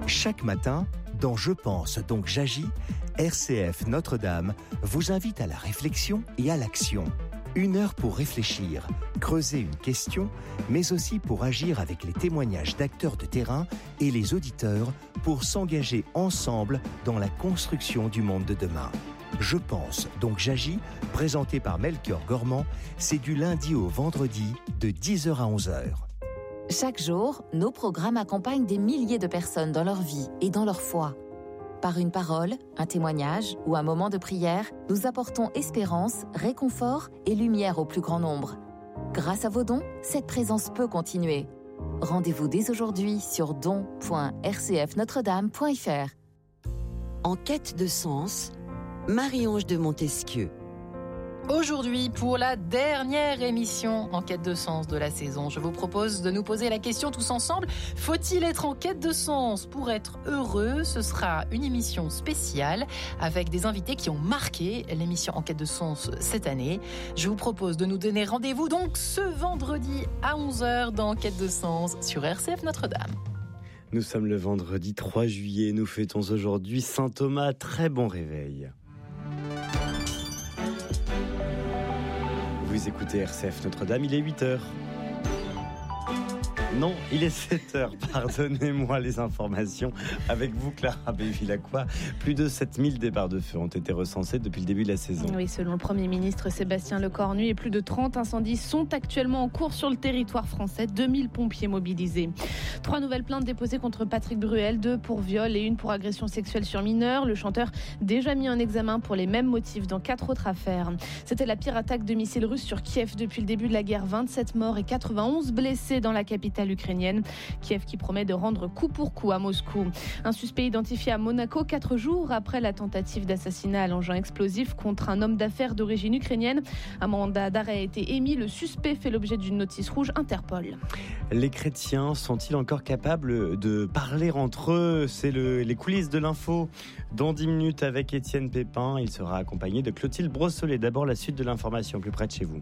Chaque matin, dans Je pense donc j'agis, RCF Notre-Dame vous invite à la réflexion et à l'action. 1 heure pour réfléchir, creuser une question, mais aussi pour agir avec les témoignages d'acteurs de terrain et les auditeurs pour s'engager ensemble dans la construction du monde de demain. Je pense donc j'agis, présenté par Melchior Gormand, c'est du lundi au vendredi de 10h à 11h. Chaque jour, nos programmes accompagnent des milliers de personnes dans leur vie et dans leur foi. Par une parole, un témoignage ou un moment de prière, nous apportons espérance, réconfort et lumière au plus grand nombre. Grâce à vos dons, cette présence peut continuer. Rendez-vous dès aujourd'hui sur don.rcfnotredame.fr. En quête de sens, Marie-Ange de Montesquieu. Aujourd'hui, pour la dernière émission en quête de sens de la saison, je vous propose de nous poser la question tous ensemble. Faut-il être en quête de sens pour être heureux ? Ce sera une émission spéciale avec des invités qui ont marqué l'émission en quête de sens cette année. Je vous propose de nous donner rendez-vous donc ce vendredi à 11h dans Quête de sens sur RCF Notre-Dame. Nous sommes le vendredi 3 juillet, nous fêtons aujourd'hui Saint Thomas. Très bon réveil. Vous écoutez RCF Notre-Dame, il est 8h. Non, il est 7h, pardonnez-moi les informations. Avec vous, Clara Bévilacqua, plus de 7000 départs de feu ont été recensés depuis le début de la saison. Oui, selon le Premier ministre Sébastien Lecornu, et plus de 30 incendies sont actuellement en cours sur le territoire français, 2000 pompiers mobilisés. 3 nouvelles plaintes déposées contre Patrick Bruel, 2 pour viol et 1 pour agression sexuelle sur mineur. Le chanteur déjà mis en examen pour les mêmes motifs dans 4 autres affaires. C'était la pire attaque de missiles russes sur Kiev depuis le début de la guerre. 27 morts et 91 blessés dans la capitale ukrainienne. Kiev qui promet de rendre coup pour coup à Moscou. Un suspect identifié à Monaco 4 jours après la tentative d'assassinat à l'engin explosif contre un homme d'affaires d'origine ukrainienne. Un mandat d'arrêt a été émis. Le suspect fait l'objet d'une notice rouge Interpol. Les chrétiens sont-ils encore capables de parler entre eux ? C'est les coulisses de l'info. Dans 10 minutes avec Étienne Pépin, il sera accompagné de Clotilde Brossolet. D'abord la suite de l'information plus près de chez vous.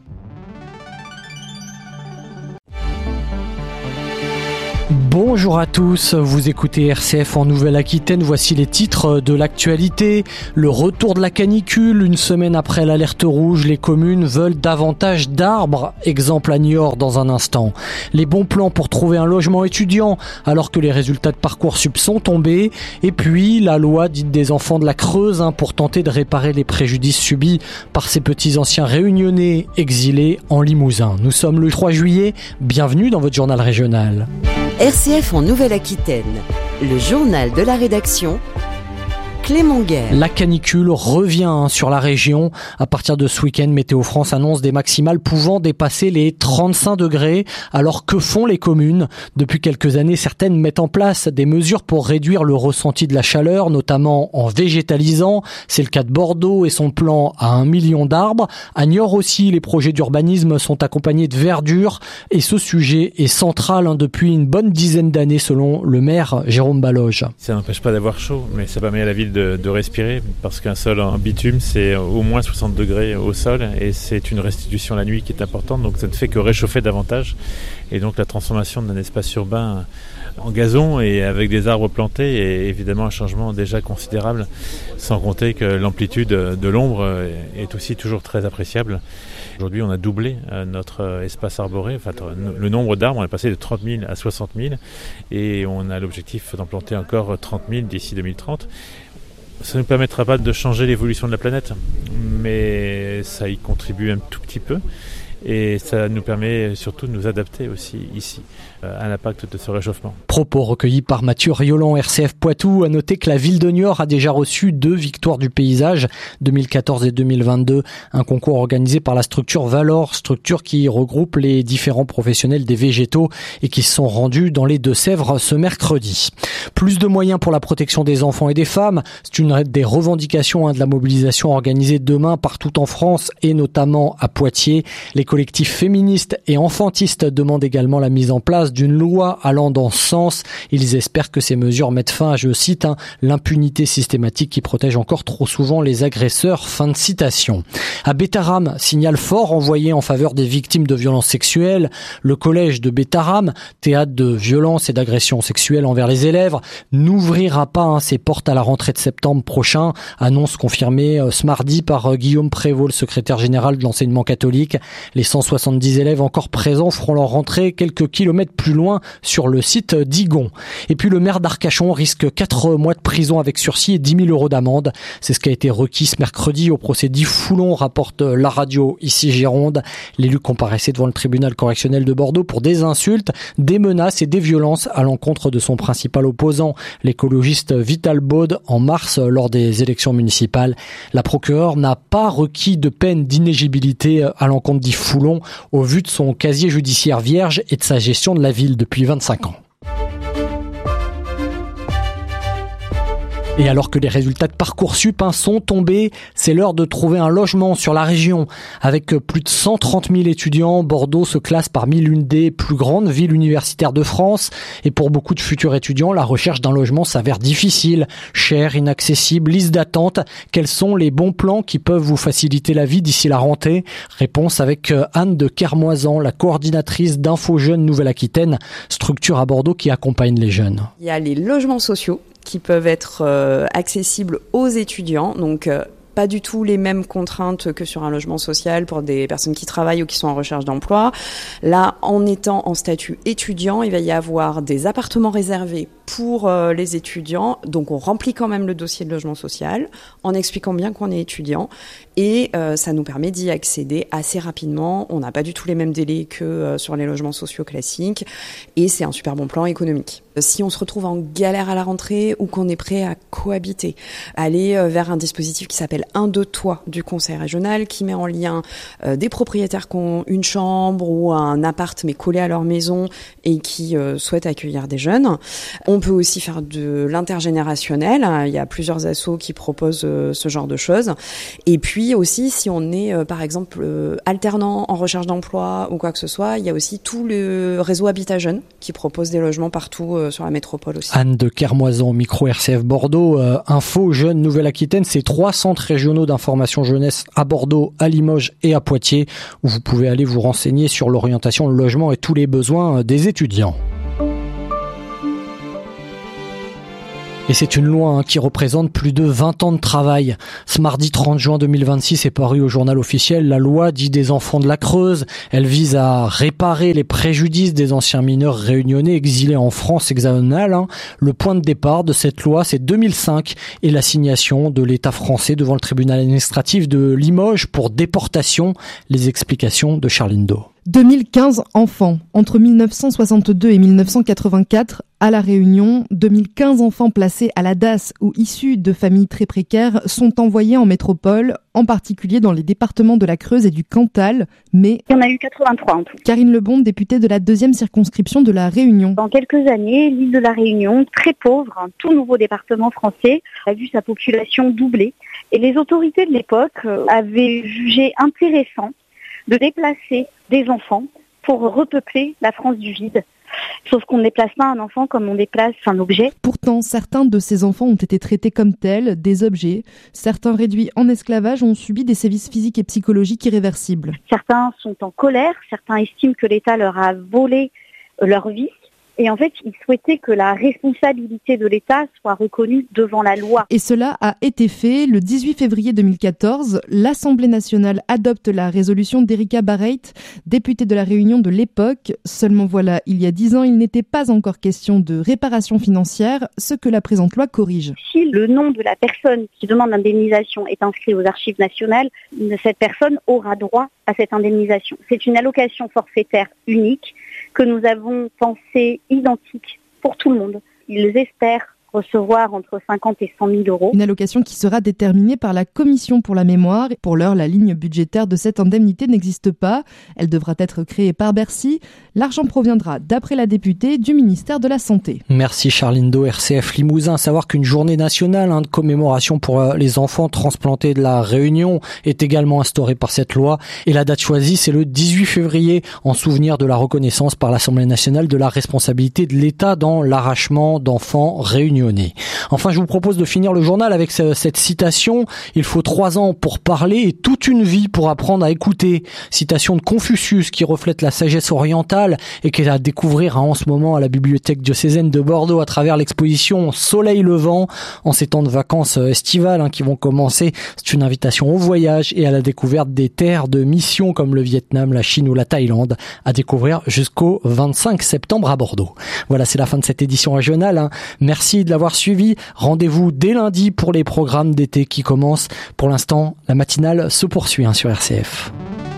Bonjour à tous, vous écoutez RCF en Nouvelle-Aquitaine, voici les titres de l'actualité. Le retour de la canicule, une semaine après l'alerte rouge, les communes veulent davantage d'arbres, exemple à Niort dans un instant. Les bons plans pour trouver un logement étudiant alors que les résultats de Parcoursup sont tombés. Et puis la loi dite des enfants de la Creuse pour tenter de réparer les préjudices subis par ces petits anciens réunionnais exilés en Limousin. Nous sommes le 3 juillet, bienvenue dans votre journal régional. RCF en Nouvelle-Aquitaine, le journal de la rédaction, Clément Guerre. La canicule revient sur la région. À partir de ce week-end, Météo France annonce des maximales pouvant dépasser les 35 degrés. Alors que font les communes ? Depuis quelques années, certaines mettent en place des mesures pour réduire le ressenti de la chaleur, notamment en végétalisant. C'est le cas de Bordeaux et son plan à 1 million d'arbres. À Niort aussi, les projets d'urbanisme sont accompagnés de verdure. Et ce sujet est central depuis une bonne dizaine d'années selon le maire Jérôme Baloge. Ça n'empêche pas d'avoir chaud, mais ça permet à la ville de respirer, parce qu'un sol en bitume c'est au moins 60 degrés au sol et c'est une restitution la nuit qui est importante, donc ça ne fait que réchauffer davantage, et donc la transformation d'un espace urbain en gazon et avec des arbres plantés est évidemment un changement déjà considérable, sans compter que l'amplitude de l'ombre est aussi toujours très appréciable. Aujourd'hui, on a doublé notre espace arboré, enfin, le nombre d'arbres, on est passé de 30 000 à 60 000 et on a l'objectif d'en planter encore 30 000 d'ici 2030. Ça ne nous permettra pas de changer l'évolution de la planète, mais ça y contribue un tout petit peu. Et ça nous permet surtout de nous adapter aussi ici à l'impact de ce réchauffement. Propos recueillis par Mathieu Riolan, RCF Poitou. À noter que la ville de Niort a déjà reçu 2 victoires du paysage, 2014 et 2022. Un concours organisé par la structure Valor, structure qui regroupe les différents professionnels des végétaux et qui se sont rendus dans les Deux-Sèvres ce mercredi. Plus de moyens pour la protection des enfants et des femmes. C'est une des revendications de la mobilisation organisée demain partout en France et notamment à Poitiers. Les collectifs féministes et enfantistes demandent également la mise en place d'une loi allant dans ce sens. Ils espèrent que ces mesures mettent fin à, je cite, l'impunité systématique qui protège encore trop souvent les agresseurs. Fin de citation. À Bétarame, signal fort envoyé en faveur des victimes de violences sexuelles. Le collège de Bétarame, théâtre de violences et d'agressions sexuelles envers les élèves, n'ouvrira pas ses portes à la rentrée de septembre prochain. Annonce confirmée ce mardi par Guillaume Prévost, le secrétaire général de l'enseignement catholique. Les 170 élèves encore présents feront leur rentrée quelques kilomètres plus loin sur le site d'Igon. Et puis le maire d'Arcachon risque 4 mois de prison avec sursis et 10 000 € d'amende. C'est ce qui a été requis ce mercredi au procès d'Yves-Foulon, rapporte la radio ici Gironde. L'élu comparaissait devant le tribunal correctionnel de Bordeaux pour des insultes, des menaces et des violences à l'encontre de son principal opposant, l'écologiste Vital Baude, en mars lors des élections municipales. La procureure n'a pas requis de peine d'inéligibilité à l'encontre d'Yves Foulon au vu de son casier judiciaire vierge et de sa gestion de la ville depuis 25 ans. Et alors que les résultats de Parcoursup sont tombés, c'est l'heure de trouver un logement sur la région. Avec plus de 130 000 étudiants, Bordeaux se classe parmi l'une des plus grandes villes universitaires de France. Et pour beaucoup de futurs étudiants, la recherche d'un logement s'avère difficile, cher, inaccessible, liste d'attente. Quels sont les bons plans qui peuvent vous faciliter la vie d'ici la rentrée? Réponse avec Anne de Kermoisan, la coordinatrice d'Info Jeunes Nouvelle-Aquitaine, structure à Bordeaux qui accompagne les jeunes. Il y a les logements sociaux qui peuvent être accessibles aux étudiants, donc pas du tout les mêmes contraintes que sur un logement social pour des personnes qui travaillent ou qui sont en recherche d'emploi. Là, en étant en statut étudiant, il va y avoir des appartements réservés pour les étudiants, donc on remplit quand même le dossier de logement social en expliquant bien qu'on est étudiant et ça nous permet d'y accéder assez rapidement. On n'a pas du tout les mêmes délais que sur les logements sociaux classiques et c'est un super bon plan économique. Si on se retrouve en galère à la rentrée ou qu'on est prêt à cohabiter, aller vers un dispositif qui s'appelle 1-2 toits du conseil régional qui met en lien des propriétaires qui ont une chambre ou un appart mais collé à leur maison et qui souhaitent accueillir des jeunes. On peut aussi faire de l'intergénérationnel. Il y a plusieurs assos qui proposent ce genre de choses. Et puis aussi, si on est, par exemple, alternant en recherche d'emploi ou quoi que ce soit, il y a aussi tout le réseau Habitat Jeunes qui propose des logements partout sur la métropole aussi. Anne de Kermoisan, micro RCF Bordeaux. Info Jeunes Nouvelle-Aquitaine, c'est 3 centres régionaux d'information jeunesse à Bordeaux, à Limoges et à Poitiers, où vous pouvez aller vous renseigner sur l'orientation, le logement et tous les besoins des étudiants. Et c'est une loi qui représente plus de 20 ans de travail. Ce mardi 30 juin 2026 est paru au journal officiel la loi dite des enfants de la Creuse. Elle vise à réparer les préjudices des anciens mineurs réunionnais exilés en France hexagonale. Le point de départ de cette loi, c'est 2005 et l'assignation de l'État français devant le tribunal administratif de Limoges pour déportation. Les explications de Charline Do. 2015 enfants. Entre 1962 et 1984, à La Réunion, 2015 enfants placés à la DAS ou issus de familles très précaires sont envoyés en métropole, en particulier dans les départements de la Creuse et du Cantal, mais... Il y en a eu 83 en tout. Karine Lebon, députée de la 2e circonscription de La Réunion. Dans quelques années, l'île de La Réunion, très pauvre, un tout nouveau département français, a vu sa population doubler. Et les autorités de l'époque avaient jugé intéressant de déplacer des enfants pour repeupler la France du vide. Sauf qu'on ne déplace pas un enfant comme on déplace un objet. Pourtant, certains de ces enfants ont été traités comme tels, des objets. Certains réduits en esclavage ont subi des sévices physiques et psychologiques irréversibles. Certains sont en colère, certains estiment que l'État leur a volé leur vie. Et en fait, ils souhaitaient que la responsabilité de l'État soit reconnue devant la loi. Et cela a été fait. Le 18 février 2014, l'Assemblée nationale adopte la résolution d'Erika Barreit, députée de La Réunion de l'époque. Seulement voilà, il y a 10 ans, il n'était pas encore question de réparation financière, ce que la présente loi corrige. Si le nom de la personne qui demande l'indemnisation est inscrit aux archives nationales, cette personne aura droit à cette indemnisation. C'est une allocation forfaitaire unique que nous avons pensé identique pour tout le monde. Ils espèrent recevoir entre 50 et 100 000 euros. Une allocation qui sera déterminée par la Commission pour la mémoire. Pour l'heure, la ligne budgétaire de cette indemnité n'existe pas. Elle devra être créée par Bercy. L'argent proviendra, d'après la députée, du ministère de la Santé. Merci Charline Do, RCF Limousin. À savoir qu'une journée nationale de commémoration pour les enfants transplantés de la Réunion est également instaurée par cette loi. Et la date choisie, c'est le 18 février, en souvenir de la reconnaissance par l'Assemblée nationale de la responsabilité de l'État dans l'arrachement d'enfants réunionnais. Enfin, je vous propose de finir le journal avec cette citation. Il faut 3 ans pour parler et toute une vie pour apprendre à écouter. Citation de Confucius qui reflète la sagesse orientale et qui est à découvrir en ce moment à la bibliothèque diocésaine de Bordeaux à travers l'exposition Soleil levant en ces temps de vacances estivales qui vont commencer. C'est une invitation au voyage et à la découverte des terres de mission comme le Vietnam, la Chine ou la Thaïlande à découvrir jusqu'au 25 septembre à Bordeaux. Voilà, c'est la fin de cette édition régionale. Merci de l'avoir suivi. Rendez-vous dès lundi pour les programmes d'été qui commencent. Pour l'instant, la matinale se poursuit sur RCF.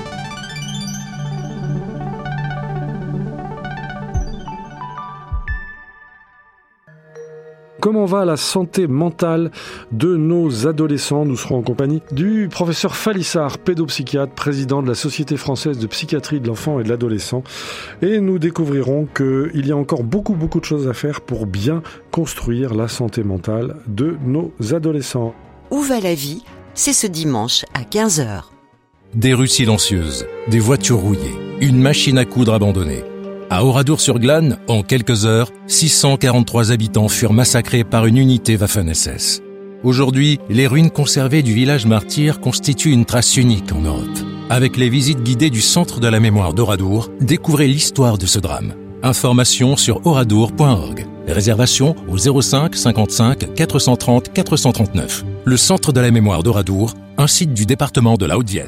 Comment va la santé mentale de nos adolescents? Nous serons en compagnie du professeur Falissard, pédopsychiatre, président de la Société française de psychiatrie de l'enfant et de l'adolescent. Et nous découvrirons qu'il y a encore beaucoup de choses à faire pour bien construire la santé mentale de nos adolescents. Où va la vie? C'est ce dimanche à 15h. Des rues silencieuses, des voitures rouillées, une machine à coudre abandonnée. À Oradour-sur-Glane, en quelques heures, 643 habitants furent massacrés par une unité Waffen-SS. Aujourd'hui, les ruines conservées du village martyr constituent une trace unique en Europe. Avec les visites guidées du Centre de la mémoire d'Oradour, découvrez l'histoire de ce drame. Informations sur oradour.org. Réservation au 05 55 430 439. Le Centre de la mémoire d'Oradour, un site du département de la Haute-Vienne.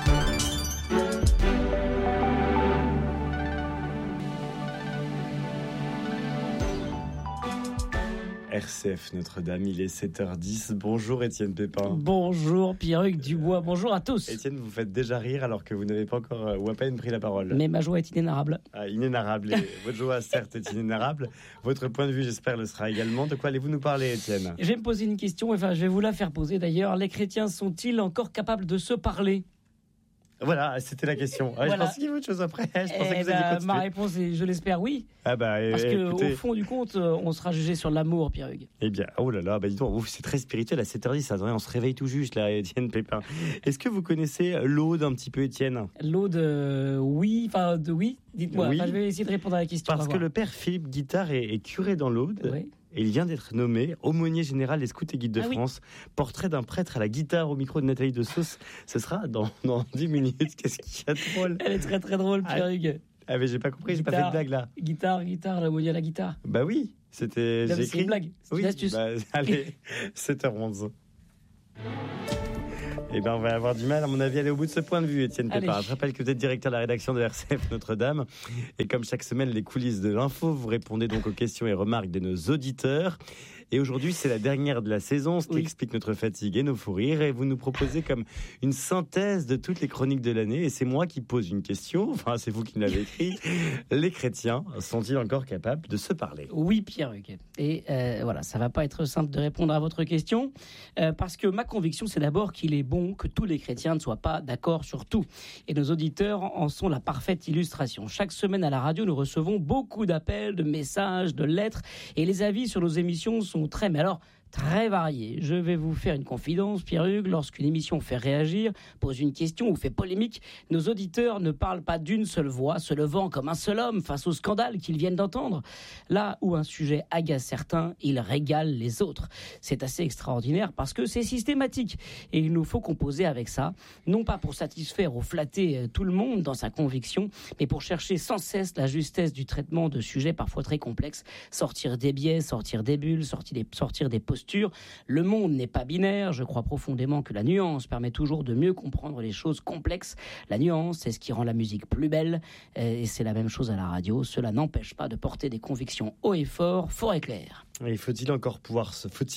RCF Notre-Dame, il est 7h10. Bonjour Étienne Pépin. Bonjour Pierruc Dubois, bonjour à tous. Étienne, vous faites déjà rire alors que vous n'avez pas encore ou à peine pris la parole. Mais ma joie est inénarrable. Ah, inénarrable. Votre joie certes est inénarrable. Votre point de vue, j'espère, le sera également. De quoi allez-vous nous parler, Étienne? Je vais me poser une question, enfin je vais vous la faire poser d'ailleurs. Les chrétiens sont-ils encore capables de se parler? Voilà, c'était la question. Voilà. Je pensais qu'il y avait autre chose après. Je pensais que vous alliez continuer. Ma réponse est, je l'espère, oui. Ah bah, parce qu'au écoutez... fond du compte, on sera jugé sur l'amour, Pierre-Hugues. Eh bien, oh là là, dis donc, c'est très spirituel à 7h10. Attendez, on se réveille tout juste là, Étienne Pépin. Est-ce que vous connaissez l'Aude un petit peu, Étienne? L'Aude, oui, enfin, oui. Dites-moi, oui. Je vais essayer de répondre à la question. Parce que le père Philippe Guittard est curé dans l'Aude. Oui. Et il vient d'être nommé aumônier général des Scouts et Guides de France. Portrait d'un prêtre à la guitare au micro de Nathalie Dessausse. Ce sera dans 10 minutes. Qu'est-ce qu'il y a de drôle? Elle est très très drôle, Pierre-Hugues. Ah mais j'ai pas compris, j'ai pas fait de blague là. Guitare, l'aumônier à la guitare. Bah oui, c'était... J'ai écrit... C'est une blague, c'est une astuce. Bah, allez, 7h11. Eh bien, on va avoir du mal, à mon avis, à aller au bout de ce point de vue, Étienne Pépin. Je rappelle que vous êtes directeur de la rédaction de RCF Notre-Dame. Et comme chaque semaine, les coulisses de l'info, vous répondez donc aux questions et remarques de nos auditeurs. Et aujourd'hui, c'est la dernière de la saison, ce qui explique notre fatigue et nos fous rires. Et vous nous proposez comme une synthèse de toutes les chroniques de l'année. Et c'est moi qui pose une question, enfin, c'est vous qui me l'avez écrit. Les chrétiens sont-ils encore capables de se parler? Oui, Pierre-Hugues. Et voilà, ça va pas être simple de répondre à votre question, parce que ma conviction, c'est d'abord qu'il est bon que tous les chrétiens ne soient pas d'accord sur tout. Et nos auditeurs en sont la parfaite illustration. Chaque semaine à la radio, nous recevons beaucoup d'appels, de messages, de lettres, et les avis sur nos émissions sont très variés. Je vais vous faire une confidence, Pierre-Hugues. Lorsqu'une émission fait réagir, pose une question ou fait polémique, nos auditeurs ne parlent pas d'une seule voix, se levant comme un seul homme face au scandale qu'ils viennent d'entendre. Là où un sujet agace certains, il régale les autres. C'est assez extraordinaire parce que c'est systématique. Et il nous faut composer avec ça, non pas pour satisfaire ou flatter tout le monde dans sa conviction, mais pour chercher sans cesse la justesse du traitement de sujets parfois très complexes, sortir des biais, sortir des bulles, sortir des postures. Le monde n'est pas binaire. Je crois profondément que la nuance permet toujours de mieux comprendre les choses complexes. La nuance, c'est ce qui rend la musique plus belle. Et c'est la même chose à la radio. Cela n'empêche pas de porter des convictions haut et fort et claires. Et faut-il encore pouvoir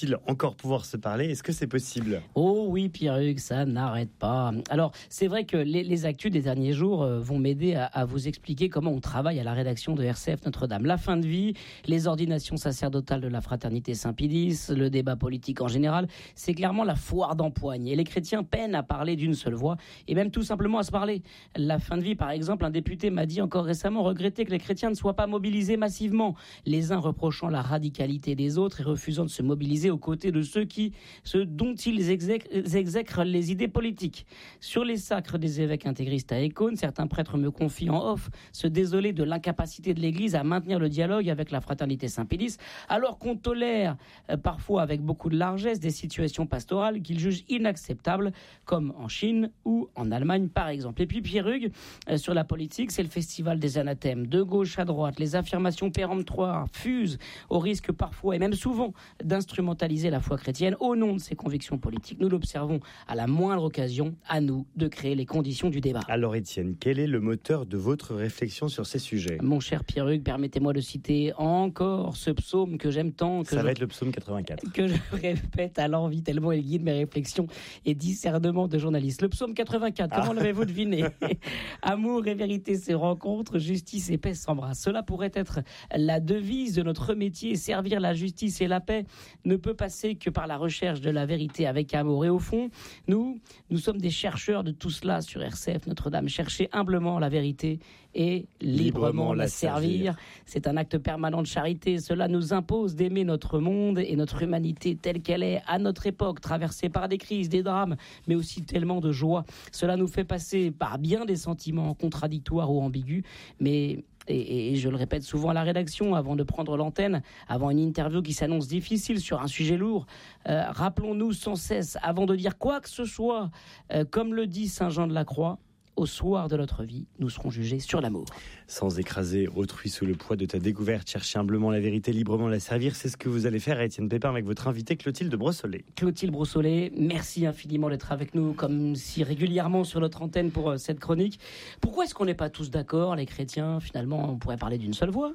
se parler? Est-ce que c'est possible? Oh oui, Pierre-Hugues, ça n'arrête pas. Alors, c'est vrai que les actus des derniers jours vont m'aider à vous expliquer comment on travaille à la rédaction de RCF Notre-Dame. La fin de vie, les ordinations sacerdotales de la fraternité Saint-Pédis, le débat politique en général, c'est clairement la foire d'empoigne. Et les chrétiens peinent à parler d'une seule voix, et même tout simplement à se parler. La fin de vie, par exemple, un député m'a dit encore récemment regretter que les chrétiens ne soient pas mobilisés massivement, les uns reprochant la radicalité des autres et refusant de se mobiliser aux côtés de ceux dont ils exècrent les idées politiques. Sur les sacres des évêques intégristes à Écône, certains prêtres me confient en off se désoler de l'incapacité de l'Église à maintenir le dialogue avec la fraternité Saint-Pédis, alors qu'on tolère parfois avec beaucoup de largesse des situations pastorales qu'ils jugent inacceptables, comme en Chine ou en Allemagne par exemple. Et puis Pierre-Hugues, sur la politique, c'est le festival des anathèmes. De gauche à droite, les affirmations péremptoires fusent au risque parfois et même souvent d'instrumentaliser la foi chrétienne au nom de ses convictions politiques. Nous l'observons à la moindre occasion, à nous de créer les conditions du débat. Alors Étienne, quel est le moteur de votre réflexion sur ces sujets? Mon cher Pierre-Hugues, permettez-moi de citer encore ce psaume que j'aime tant. Ça va être le psaume 84. Que je répète à l'envie tellement il guide mes réflexions et discernement de journaliste. Le psaume 84, comment l'avez-vous deviné? Amour et vérité se rencontrent, justice et paix s'embrassent. Cela pourrait être la devise de notre métier. Servir la justice et la paix ne peut passer que par la recherche de la vérité avec amour. Et au fond, nous sommes des chercheurs de tout cela sur RCF Notre-Dame. Chercher humblement la vérité et librement la servir. C'est un acte permanent de charité. Cela nous impose d'aimer notre monde et notre humanité telle qu'elle est à notre époque, traversée par des crises, des drames, mais aussi tellement de joie. Cela nous fait passer par bien des sentiments contradictoires ou ambigus, mais... Et je le répète souvent à la rédaction, avant de prendre l'antenne, avant une interview qui s'annonce difficile sur un sujet lourd, rappelons-nous sans cesse, avant de dire quoi que ce soit, comme le dit Saint Jean de la Croix, au soir de notre vie, nous serons jugés sur l'amour. Sans écraser autrui sous le poids de ta découverte, chercher humblement la vérité, librement la servir, c'est ce que vous allez faire à Étienne Pépin avec votre invité Clotilde Brossolet. Clotilde Brossolet, merci infiniment d'être avec nous, comme si régulièrement sur notre antenne pour cette chronique. Pourquoi est-ce qu'on n'est pas tous d'accord, les chrétiens? Finalement, on pourrait parler d'une seule voix.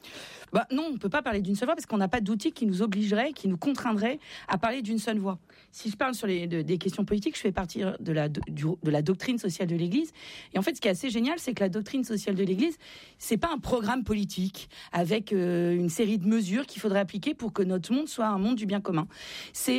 Non, on ne peut pas parler d'une seule voix parce qu'on n'a pas d'outil qui nous obligerait, qui nous contraindrait à parler d'une seule voix. Si je parle sur des questions politiques, je fais partie de la doctrine sociale de l'Église. Et en fait, ce qui est assez génial, c'est que la doctrine sociale de l'Église, c'est pas un programme politique avec une série de mesures qu'il faudrait appliquer pour que notre monde soit un monde du bien commun. C'est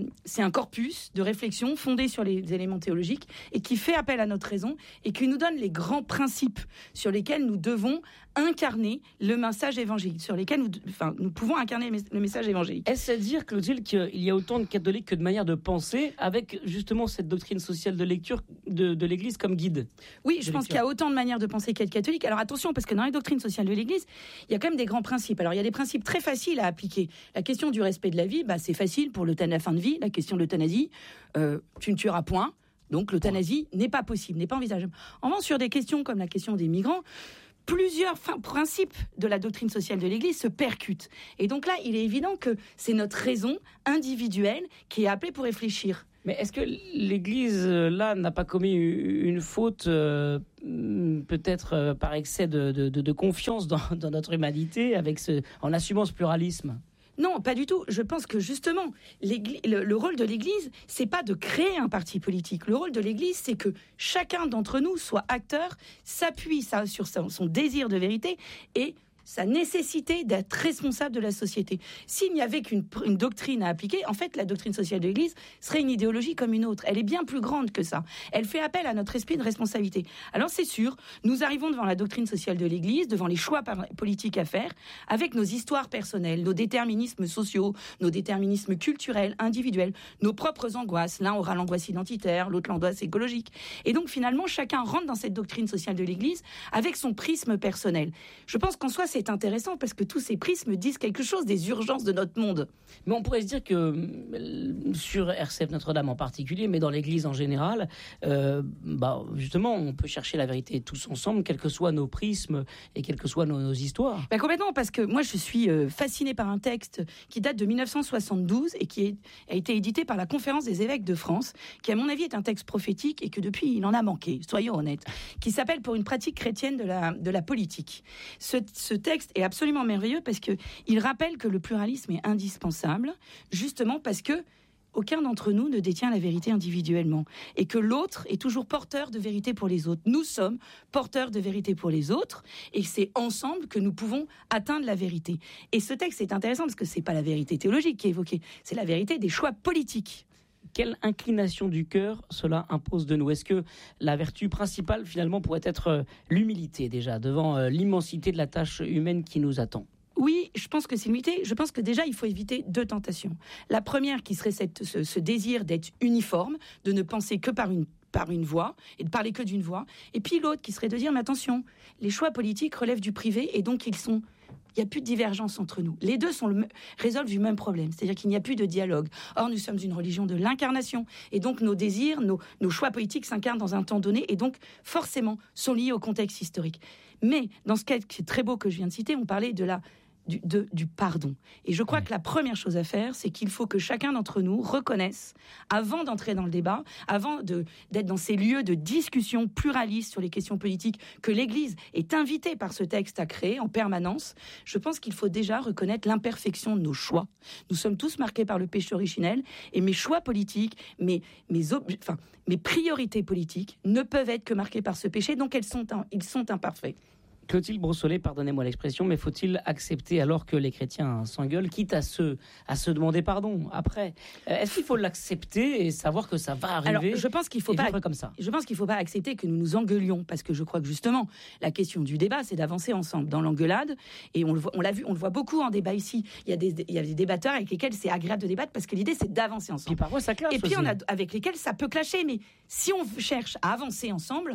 un corpus de réflexion fondé sur les éléments théologiques et qui fait appel à notre raison et qui nous donne les grands principes sur lesquels nous devons incarner le message évangélique, sur lesquels nous pouvons incarner le message évangélique. Est-ce à dire, Clotilde, qu'il y a autant de catholiques que de manières de penser avec justement cette doctrine sociale de lecture de l'Église comme guide? Oui, je pense qu'il y a autant de manières de penser qu'il y a de catholiques. Alors attention, parce que dans les doctrines sociales de l'Église, il y a quand même des grands principes. Alors il y a des principes très faciles à appliquer. La question du respect de la vie, c'est facile pour la fin de vie. La question de l'euthanasie, tu ne tueras point. Donc l'euthanasie n'est pas possible, n'est pas envisageable. En revanche, sur des questions comme la question des migrants, plusieurs principes de la doctrine sociale de l'Église se percutent. Et donc là, il est évident que c'est notre raison individuelle qui est appelée pour réfléchir. Mais est-ce que l'Église, là, n'a pas commis une faute, peut-être par excès de confiance dans notre humanité, en assumant ce pluralisme ? Non, pas du tout. Je pense que justement, le rôle de l'Église, c'est pas de créer un parti politique. Le rôle de l'Église, c'est que chacun d'entre nous soit acteur, s'appuie sur son désir de vérité et sa nécessité d'être responsable de la société. S'il n'y avait qu'une doctrine à appliquer, en fait, la doctrine sociale de l'Église serait une idéologie comme une autre. Elle est bien plus grande que ça. Elle fait appel à notre esprit de responsabilité. Alors, c'est sûr, nous arrivons devant la doctrine sociale de l'Église, devant les choix politiques à faire, avec nos histoires personnelles, nos déterminismes sociaux, nos déterminismes culturels, individuels, nos propres angoisses. L'un aura l'angoisse identitaire, l'autre l'angoisse écologique. Et donc, finalement, chacun rentre dans cette doctrine sociale de l'Église avec son prisme personnel. Je pense qu'en soi, c'est intéressant parce que tous ces prismes disent quelque chose des urgences de notre monde. Mais on pourrait se dire que sur RCF Notre-Dame en particulier, mais dans l'Église en général, justement, on peut chercher la vérité tous ensemble, quels que soient nos prismes et quelles que soient nos histoires. Complètement, parce que moi je suis fascinée par un texte qui date de 1972 et qui a été édité par la Conférence des évêques de France, qui à mon avis est un texte prophétique et que depuis il en a manqué, soyons honnêtes, qui s'appelle « Pour une pratique chrétienne de la politique ». Ce texte est absolument merveilleux parce qu'il rappelle que le pluralisme est indispensable, justement parce que aucun d'entre nous ne détient la vérité individuellement et que l'autre est toujours porteur de vérité pour les autres. Nous sommes porteurs de vérité pour les autres et c'est ensemble que nous pouvons atteindre la vérité. Et ce texte est intéressant parce que c'est pas la vérité théologique qui est évoquée, c'est la vérité des choix politiques. Quelle inclination du cœur cela impose de nous? Est-ce que la vertu principale finalement pourrait être l'humilité déjà devant l'immensité de la tâche humaine qui nous attend? Oui, je pense que c'est l'unité. Je pense que déjà, il faut éviter 2 tentations. La première qui serait ce désir d'être uniforme, de ne penser que par une voix et de parler que d'une voix. Et puis l'autre qui serait de dire, mais attention, les choix politiques relèvent du privé et donc il n'y a plus de divergence entre nous. Les deux résolvent du même problème, c'est-à-dire qu'il n'y a plus de dialogue. Or, nous sommes une religion de l'incarnation et donc nos désirs, nos choix politiques s'incarnent dans un temps donné et donc forcément sont liés au contexte historique. Mais dans ce cas qui est très beau que je viens de citer, on parlait du pardon. Et je crois que la première chose à faire, c'est qu'il faut que chacun d'entre nous reconnaisse, avant d'entrer dans le débat, avant d'être dans ces lieux de discussion pluraliste sur les questions politiques que l'Église est invitée par ce texte à créer en permanence, je pense qu'il faut déjà reconnaître l'imperfection de nos choix. Nous sommes tous marqués par le péché originel et mes choix politiques, mes priorités politiques ne peuvent être que marquées par ce péché, donc ils sont imparfaits. Clotilde Brossolet, pardonnez-moi l'expression, mais faut-il accepter alors que les chrétiens s'engueulent, quitte à se demander pardon après? Est-ce qu'il faut l'accepter et savoir que ça va arriver? Alors, je pense qu'il faut pas comme ça. Je pense qu'il faut pas accepter que nous nous engueulions, parce que je crois que justement la question du débat, c'est d'avancer ensemble dans l'engueulade. Et on le voit beaucoup en débat ici. Il y a des débatteurs avec lesquels c'est agréable de débattre parce que l'idée c'est d'avancer ensemble. Puis parfois ça clash. Et puis aussi. on a avec lesquels ça peut clasher, mais si on cherche à avancer ensemble,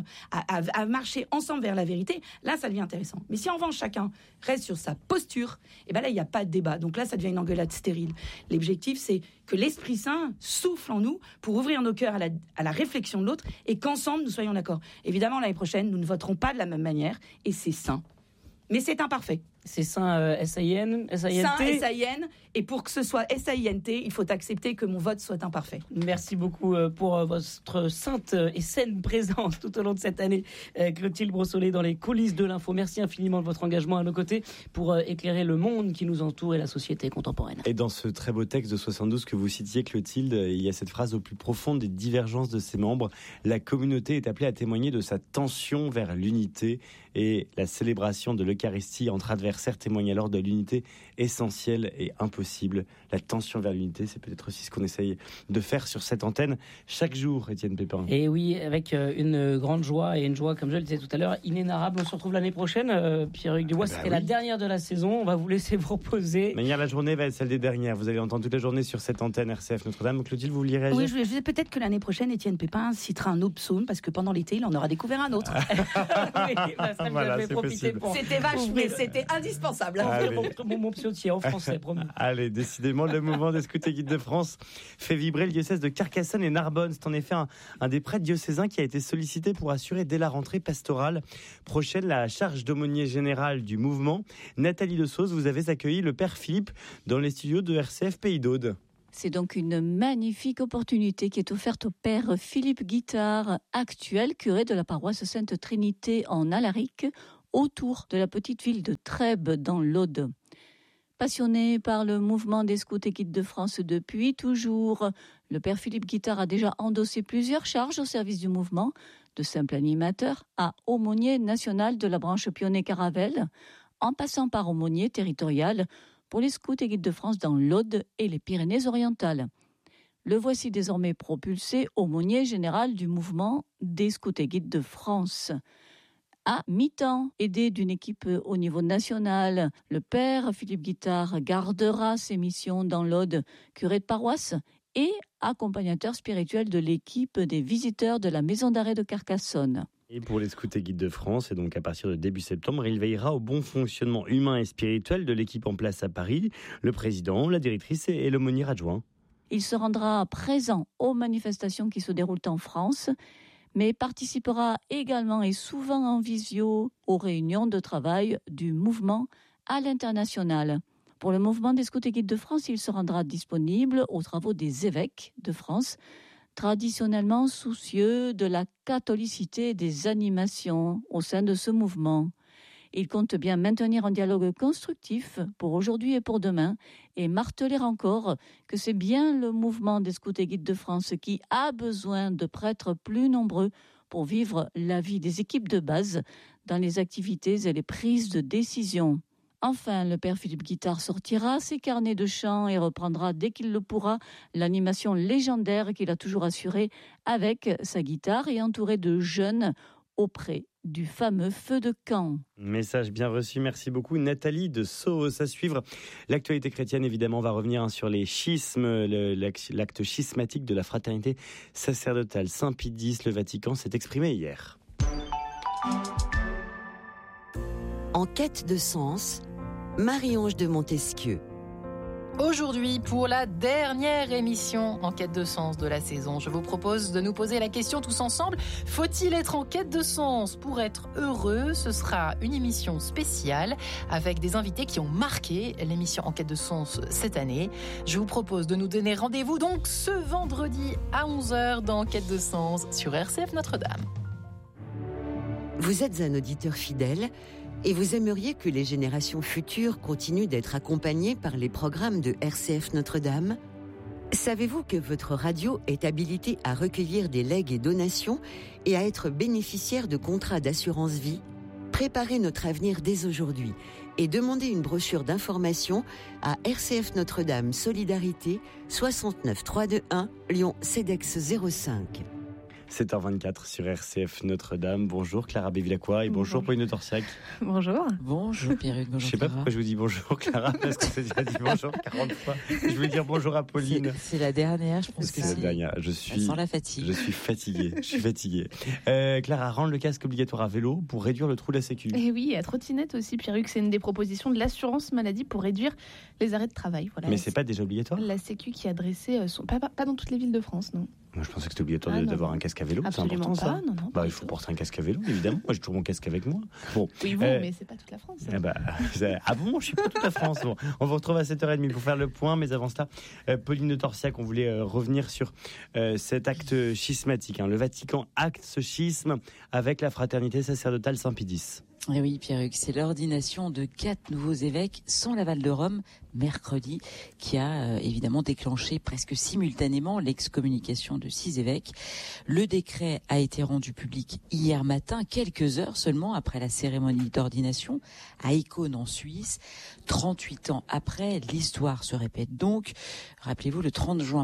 à marcher ensemble vers la vérité, là ça devient intéressant. Mais si en revanche chacun reste sur sa posture, et ben là il n'y a pas de débat. Donc là ça devient une engueulade stérile. L'objectif c'est que l'Esprit Saint souffle en nous pour ouvrir nos cœurs à la réflexion de l'autre et qu'ensemble nous soyons d'accord. Évidemment l'année prochaine nous ne voterons pas de la même manière et c'est sain. Mais c'est imparfait. C'est saint S-A-I-N, S-A-I-N-T. Saint S-A-I-N. Et pour que ce soit S-A-I-N-T, il faut accepter que mon vote soit imparfait. Merci beaucoup pour votre sainte et saine présence tout au long de cette année, Clotilde Brossolet, dans les coulisses de l'info. Merci infiniment de votre engagement à nos côtés pour éclairer le monde qui nous entoure et la société contemporaine. Et dans ce très beau texte de 72 que vous citiez, Clotilde, il y a cette phrase: au plus profond des divergences de ses membres, la communauté est appelée à témoigner de sa tension vers l'unité, et la célébration de l'Eucharistie entre adversaires témoigne alors de l'unité essentielle et impossible. La tension vers l'unité, c'est peut-être aussi ce qu'on essaye de faire sur cette antenne chaque jour, Étienne Pépin. Et oui, avec une grande joie, et une joie, comme je le disais tout à l'heure, inénarrable. On se retrouve l'année prochaine. Pierre-Hugues Dubois, c'était la dernière de la saison. On va vous laisser vous reposer. Mais la journée va être celle des dernières. Vous allez entendre toute la journée sur cette antenne RCF Notre-Dame. Clotilde, vous vouliez réagir? Oui, je disais peut-être que l'année prochaine, Étienne Pépin citera un autre psaume, parce que pendant l'été, il en aura découvert un autre. Oui, ça, voilà, c'est possible. C'était vache, mais c'était indispensable. Mon psautier en français, promis. Allez, décidément, le mouvement des scouts et guides de France fait vibrer le diocèse de Carcassonne et Narbonne. C'est en effet un des prêtres diocésains qui a été sollicité pour assurer dès la rentrée pastorale prochaine la charge d'aumônier général du mouvement. Nathalie de Sauce, vous avez accueilli le père Philippe dans les studios de RCF Pays d'Aude. C'est donc une magnifique opportunité qui est offerte au père Philippe Guittard, actuel curé de la paroisse Sainte Trinité en Alaric, autour de la petite ville de Trèbes dans l'Aude. Passionné par le mouvement des scouts et guides de France depuis toujours, le père Philippe Guittard a déjà endossé plusieurs charges au service du mouvement, de simple animateur à aumônier national de la branche Pionnet-Caravelle, en passant par aumônier territorial pour les scouts et guides de France dans l'Aude et les Pyrénées-Orientales. Le voici désormais propulsé aumônier général du mouvement des scouts et guides de France. À mi-temps, aidé d'une équipe au niveau national, le père Philippe Guittard gardera ses missions dans l'Aude, curé de paroisse et accompagnateur spirituel de l'équipe des visiteurs de la maison d'arrêt de Carcassonne. Et pour les scouts et guides de France, et donc à partir de début septembre, il veillera au bon fonctionnement humain et spirituel de l'équipe en place à Paris, le président, la directrice et l'aumônier adjoint. Il se rendra présent aux manifestations qui se déroulent en France, mais participera également et souvent en visio aux réunions de travail du mouvement à l'international. Pour le mouvement des scouts et guides de France, il se rendra disponible aux travaux des évêques de France, traditionnellement soucieux de la catholicité des animations au sein de ce mouvement. Il compte bien maintenir un dialogue constructif pour aujourd'hui et pour demain et marteler encore que c'est bien le mouvement des scouts et guides de France qui a besoin de prêtres plus nombreux pour vivre la vie des équipes de base dans les activités et les prises de décision. Enfin, le père Philippe Guittard sortira ses carnets de chant et reprendra dès qu'il le pourra l'animation légendaire qu'il a toujours assurée avec sa guitare et entouré de jeunes auprès du fameux feu de camp. Message bien reçu, merci beaucoup Nathalie de Sauce. À suivre, l'actualité chrétienne évidemment va revenir sur les schismes, l'acte schismatique de la fraternité sacerdotale. Saint Pie X, le Vatican s'est exprimé hier. En quête de sens, Marie-Ange de Montesquieu. Aujourd'hui, pour la dernière émission en quête de sens de la saison, je vous propose de nous poser la question tous ensemble. Faut-il être en quête de sens pour être heureux ? Ce sera une émission spéciale avec des invités qui ont marqué l'émission en quête de sens cette année. Je vous propose de nous donner rendez-vous donc ce vendredi à 11h dans Quête de sens sur RCF Notre-Dame. Vous êtes un auditeur fidèle et vous aimeriez que les générations futures continuent d'être accompagnées par les programmes de RCF Notre-Dame ? Savez-vous que votre radio est habilitée à recueillir des legs et donations et à être bénéficiaire de contrats d'assurance vie ? Préparez notre avenir dès aujourd'hui et demandez une brochure d'information à RCF Notre-Dame Solidarité 69 321 Lyon CEDEX 05. 7h24 sur RCF Notre-Dame. Bonjour Clara Bévilacqua et bonjour Pauline Torsiac. Bonjour. Bonjour Pierruc, bonjour. Je sais pas pourquoi je vous dis bonjour Clara, parce qu'on s'est déjà dit bonjour 40 fois. Je veux dire bonjour à Pauline. C'est la dernière, je pense que c'est. La dernière. Je suis fatigué. Clara, rendre le casque obligatoire à vélo pour réduire le trou de la Sécu. Et oui, à trottinette aussi, Pierruc, c'est une des propositions de l'assurance maladie pour réduire les arrêts de travail. Voilà. Mais c'est pas déjà obligatoire ? La Sécu qui a dressé pas dans toutes les villes de France, non. Moi, je pensais que c'était obligatoire d'avoir un casque à vélo. Absolument, c'est important, pas, ça. Non, il faut porter un casque à vélo, évidemment. Moi, j'ai toujours mon casque avec moi. Bon. Oui, vous, mais c'est pas toute la France. Ah bon, je suis pas toute la France. Bon, on vous retrouve à 7h30 pour faire le point, mais avant cela, Pauline de Torsiac, on voulait revenir sur cet acte schismatique. Le Vatican acte ce schisme avec la fraternité sacerdotale Saint Pie X. Et oui, Pierruc, c'est l'ordination de 4 nouveaux évêques sans l'aval de Rome, mercredi, qui a évidemment déclenché presque simultanément l'excommunication de 6 évêques. Le décret a été rendu public hier matin, quelques heures seulement après la cérémonie d'ordination, à Écône en Suisse. 38 ans après, l'histoire se répète donc. Rappelez-vous, le 30 juin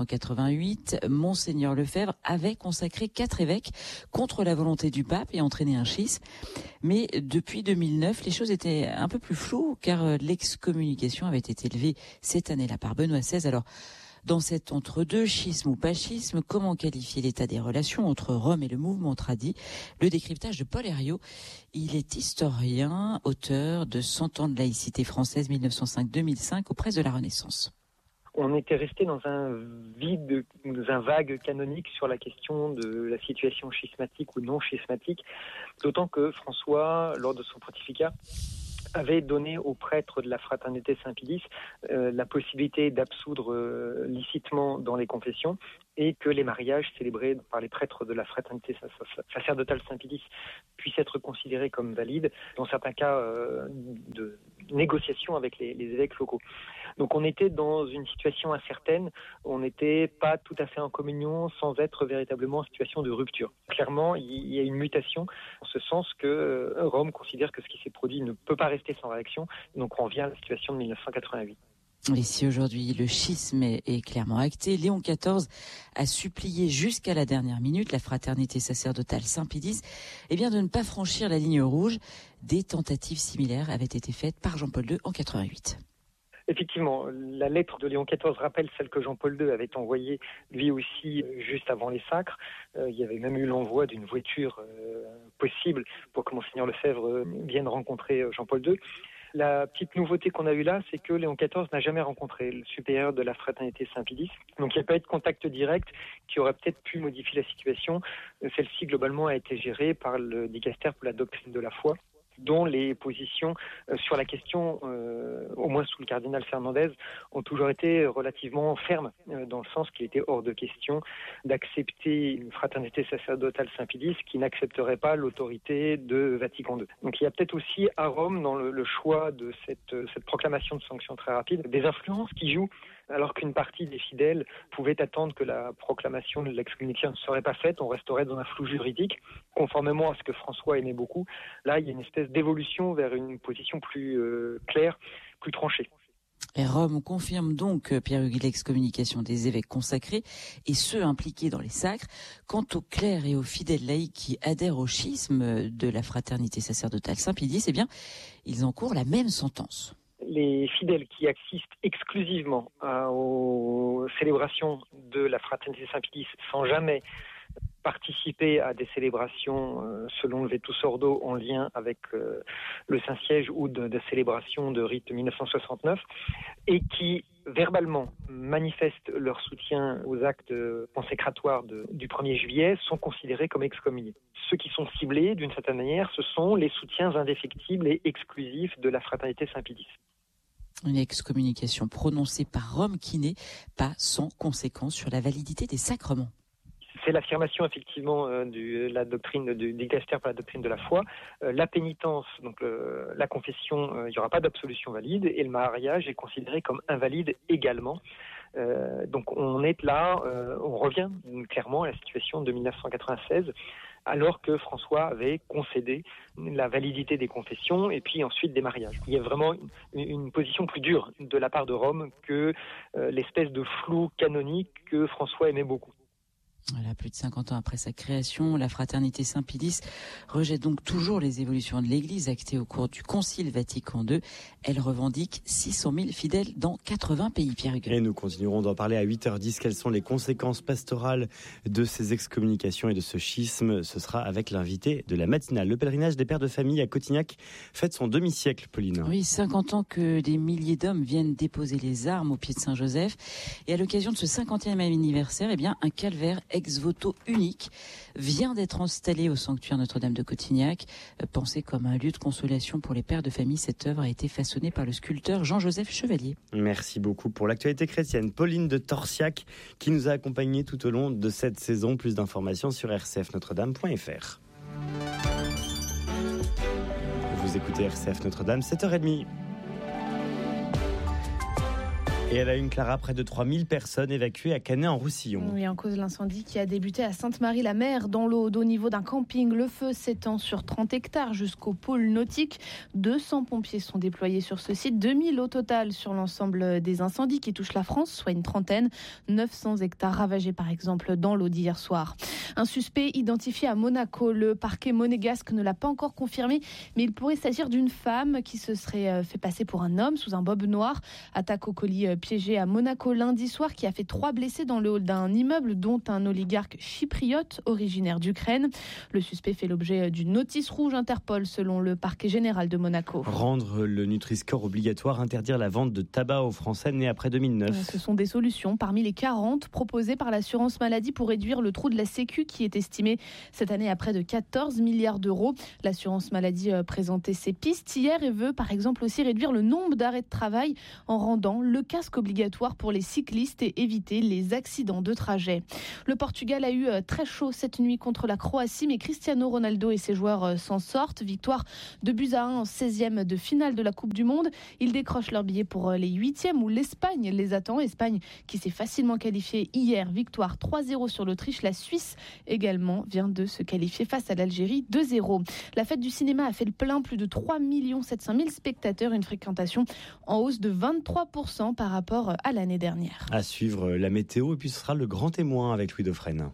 1988, Monseigneur Lefebvre avait consacré 4 évêques contre la volonté du pape et entraîné un schisme. Mais depuis 2009, les choses étaient un peu plus floues car l'excommunication avait été levée cette année-là par Benoît XVI. Alors, dans cet entre-deux, schisme ou pas schisme, comment qualifier l'état des relations entre Rome et le mouvement tradit ? Le décryptage de Paul Herriot. Il est historien, auteur de 100 ans de laïcité française 1905-2005 aux presses de la Renaissance. On était resté dans un vide, dans un vague canonique sur la question de la situation schismatique ou non schismatique, d'autant que François, lors de son pontificat, avait donné aux prêtres de la fraternité Saint-Pie X la possibilité d'absoudre licitement dans les confessions et que les mariages célébrés par les prêtres de la fraternité sacerdotale Saint-Pie X puissent être considérés comme valides dans certains cas de négociation avec les évêques locaux. Donc on était dans une situation incertaine, on n'était pas tout à fait en communion sans être véritablement en situation de rupture. Clairement, il y a une mutation en ce sens que Rome considère que ce qui s'est produit ne peut pas rester sans réaction, donc on revient à la situation de 1988. Et si aujourd'hui le schisme est clairement acté, Léon XIV a supplié jusqu'à la dernière minute la fraternité sacerdotale Saint-Pie X de ne pas franchir la ligne rouge. Des tentatives similaires avaient été faites par Jean-Paul II en 88. Effectivement, la lettre de Léon XIV rappelle celle que Jean-Paul II avait envoyée lui aussi juste avant les sacres. Il y avait même eu l'envoi d'une voiture possible pour que Monseigneur Lefebvre vienne rencontrer Jean-Paul II. La petite nouveauté qu'on a eue là, c'est que Léon XIV n'a jamais rencontré le supérieur de la fraternité Saint-Pie X. Donc il n'y a pas eu de contact direct qui aurait peut-être pu modifier la situation. Celle-ci, globalement, a été gérée par le dicastère pour la doctrine de la foi. dont les positions sur la question, au moins sous le cardinal Fernandez, ont toujours été relativement fermes, dans le sens qu'il était hors de question d'accepter une fraternité sacerdotale Saint-Pédis qui n'accepterait pas l'autorité de Vatican II. Donc il y a peut-être aussi à Rome, dans le choix de cette proclamation de sanctions très rapide, des influences qui jouent, alors qu'une partie des fidèles pouvait attendre que la proclamation de l'excommunication ne serait pas faite, on resterait dans un flou juridique, conformément à ce que François aimait beaucoup. Là, il y a une espèce d'évolution vers une position plus claire, plus tranchée. Et Rome confirme donc, Pierre-Hugues, l'excommunication des évêques consacrés et ceux impliqués dans les sacres. Quant aux clercs et aux fidèles laïcs qui adhèrent au schisme de la fraternité sacerdotale Saint-Pédis, eh bien, ils encourent la même sentence. Les fidèles qui assistent exclusivement aux célébrations de la fraternité Saint-Pédis sans jamais participer à des célébrations selon le Vetus Ordo en lien avec le Saint-Siège ou de célébrations de rite 1969 et qui verbalement manifestent leur soutien aux actes consécratoires du 1er juillet sont considérés comme excommuniés. Ceux qui sont ciblés, d'une certaine manière, ce sont les soutiens indéfectibles et exclusifs de la fraternité Saint-Pédis. Une excommunication prononcée par Rome qui n'est pas sans conséquence sur la validité des sacrements. C'est l'affirmation effectivement de la doctrine du dicaster pour la doctrine de la foi. La pénitence, donc la confession, il n'y aura pas d'absolution valide et le mariage est considéré comme invalide également. Donc on est là, on revient clairement à la situation de 1996. Alors que François avait concédé la validité des confessions et puis ensuite des mariages. Il y a vraiment une position plus dure de la part de Rome que l'espèce de flou canonique que François aimait beaucoup. Voilà, plus de 50 ans après sa création, la fraternité Saint-Pédis rejette donc toujours les évolutions de l'Église actées au cours du Concile Vatican II. Elle revendique 600 000 fidèles dans 80 pays, Pierre-Hugues. Et nous continuerons d'en parler à 8h10. Quelles sont les conséquences pastorales de ces excommunications et de ce schisme? Ce sera avec l'invité de la matinale. Le pèlerinage des pères de famille à Cotignac fête son demi-siècle, Pauline. Oui, 50 ans que des milliers d'hommes viennent déposer les armes au pied de Saint-Joseph. Et à l'occasion de ce 50e anniversaire, eh bien, un calvaire ex-voto unique vient d'être installé au sanctuaire Notre-Dame de Cotignac. Pensé comme un lieu de consolation pour les pères de famille, cette œuvre a été façonnée par le sculpteur Jean-Joseph Chevalier. Merci beaucoup pour l'actualité chrétienne. Pauline de Torsiac qui nous a accompagnés tout au long de cette saison. Plus d'informations sur rcfnotredame.fr. Vous écoutez RCF Notre-Dame, 7h30. Et à la une, Clara, près de 3000 personnes évacuées à Canet-en-Roussillon. Oui, en cause de l'incendie qui a débuté à Sainte-Marie-la-Mer, dans l'Aude, au niveau d'un camping. Le feu s'étend sur 30 hectares jusqu'au pôle nautique. 200 pompiers sont déployés sur ce site, 2000 au total sur l'ensemble des incendies qui touchent la France, soit une trentaine. 900 hectares ravagés par exemple dans l'Aude hier soir. Un suspect identifié à Monaco. Le parquet monégasque ne l'a pas encore confirmé, mais il pourrait s'agir d'une femme qui se serait fait passer pour un homme sous un bob noir. Attaque au colis piégé à Monaco lundi soir qui a fait 3 blessés dans le hall d'un immeuble, dont un oligarque chypriote originaire d'Ukraine. Le suspect fait l'objet d'une notice rouge Interpol selon le parquet général de Monaco. Rendre le Nutri-Score obligatoire, interdire la vente de tabac aux Français nés après 2009. Ce sont des solutions parmi les 40 proposées par l'assurance maladie pour réduire le trou de la Sécu qui est estimé cette année à près de 14 milliards d'euros. L'assurance maladie présentait ses pistes hier et veut par exemple aussi réduire le nombre d'arrêts de travail en rendant le casque obligatoire pour les cyclistes et éviter les accidents de trajet. Le Portugal a eu très chaud cette nuit contre la Croatie, mais Cristiano Ronaldo et ses joueurs s'en sortent. Victoire 2-1 en 16e de finale de la Coupe du Monde. Ils décrochent leur billet pour les 8e où l'Espagne les attend. Espagne qui s'est facilement qualifiée hier. Victoire 3-0 sur l'Autriche. La Suisse également vient de se qualifier face à l'Algérie 2-0. La fête du cinéma a fait le plein. Plus de 3 700 000 spectateurs. Une fréquentation en hausse de 23% par rapport à l'année dernière. À suivre la météo et puis ce sera le grand témoin avec Louis Dauphren.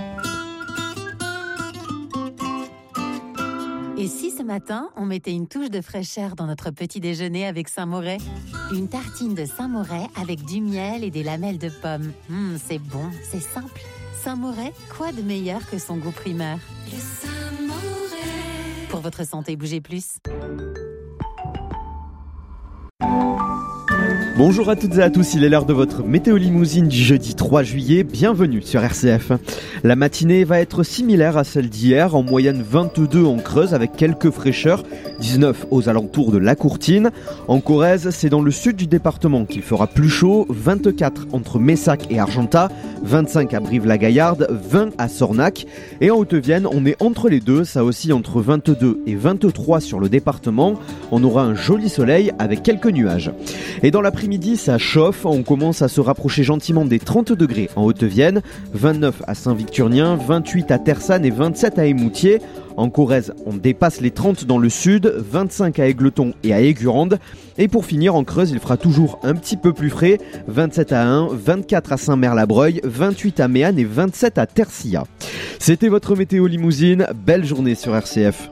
Et si ce matin, on mettait une touche de fraîcheur dans notre petit déjeuner avec Saint-Moret? Une tartine de Saint-Moret avec du miel et des lamelles de pommes. C'est bon, c'est simple. Saint-Moret, quoi de meilleur que son goût primeur? Le Saint-Moret. Pour votre santé, bougez plus. Bonjour à toutes et à tous, il est l'heure de votre météo limousine du jeudi 3 juillet, bienvenue sur RCF. La matinée va être similaire à celle d'hier, en moyenne 22 en Creuse avec quelques fraîcheurs, 19 aux alentours de La Courtine. En Corrèze, c'est dans le sud du département qu'il fera plus chaud, 24 entre Messac et Argentat, 25 à Brive-la-Gaillarde, 20 à Sornac. Et en Haute-Vienne, on est entre les deux, ça oscille entre 22 et 23 sur le département. On aura un joli soleil avec quelques nuages. Et dans l'après-midi, ça chauffe, on commence à se rapprocher gentiment des 30 degrés en Haute-Vienne, 29 à Saint-Victurnien, 28 à Tersanne et 27 à Émoutier. En Corrèze, on dépasse les 30 dans le sud, 25 à Égletons et à Aigurande. Et pour finir, en Creuse, il fera toujours un petit peu plus frais, 27 à Ain, 24 à Saint-Mer-la-Breuil, 28 à Méanne et 27 à Tercia. C'était votre météo limousine, belle journée sur RCF.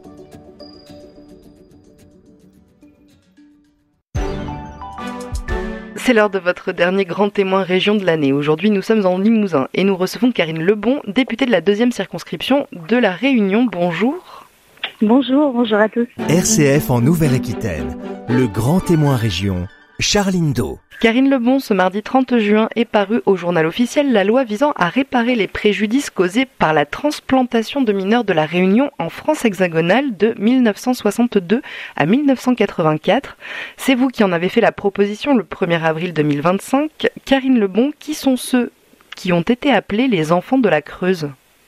C'est l'heure de votre dernier grand témoin région de l'année. Aujourd'hui, nous sommes en Limousin et nous recevons Karine Lebon, députée de la 2e circonscription de La Réunion. Bonjour. Bonjour à tous. RCF en Nouvelle-Aquitaine, le grand témoin région, Charline Do. Karine Lebon, ce mardi 30 juin est parue au journal officiel la loi visant à réparer les préjudices causés par la transplantation de mineurs de La Réunion en France hexagonale de 1962 à 1984. C'est vous qui en avez fait la proposition le 1er avril 2025. Karine Lebon, qui sont ceux qui ont été appelés les enfants de la Creuse ?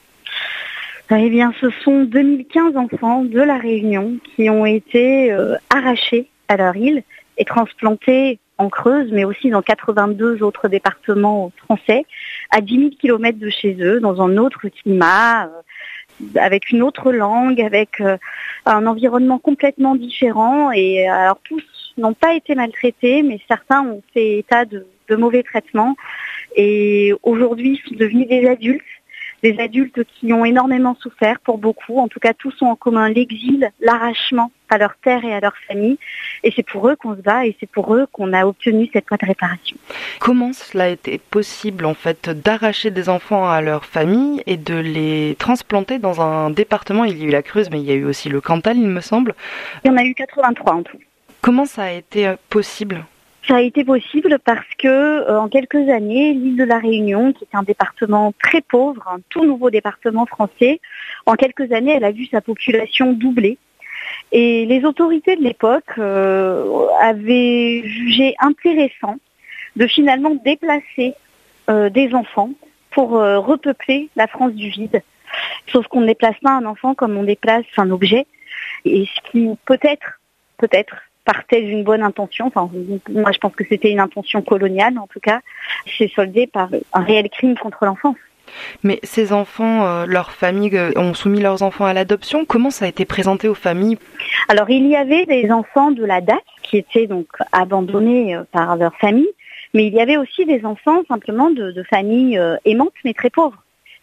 Eh bien, ce sont 2015 enfants de La Réunion qui ont été arrachés à leur île et transplantés en Creuse, mais aussi dans 82 autres départements français, à 10 000 km de chez eux, dans un autre climat, avec une autre langue, avec un environnement complètement différent. Et alors tous n'ont pas été maltraités, mais certains ont fait état de mauvais traitements. Et aujourd'hui, ils sont devenus des adultes qui ont énormément souffert pour beaucoup. En tout cas, tous ont en commun l'exil, l'arrachement à leur terre et à leur famille. Et c'est pour eux qu'on se bat et c'est pour eux qu'on a obtenu cette loi de réparation. Comment cela a été possible, en fait, d'arracher des enfants à leur famille et de les transplanter dans un département ? Il y a eu la Creuse, mais il y a eu aussi le Cantal, il me semble. Il y en a eu 83 en tout. Comment ça a été possible ? Ça a été possible parce que, en quelques années, l'île de La Réunion, qui est un département très pauvre, un tout nouveau département français, en quelques années, elle a vu sa population doubler. Et les autorités de l'époque avaient jugé intéressant de finalement déplacer des enfants pour repeupler la France du vide. Sauf qu'on ne déplace pas un enfant comme on déplace un objet. Et ce qui peut-être partait d'une bonne intention, enfin moi je pense que c'était une intention coloniale en tout cas, s'est soldé par un réel crime contre l'enfance. Mais ces enfants, leurs familles ont soumis leurs enfants à l'adoption. Comment ça a été présenté aux familles ? Alors il y avait des enfants de la DAC qui étaient donc abandonnés par leur famille, mais il y avait aussi des enfants simplement de familles aimantes mais très pauvres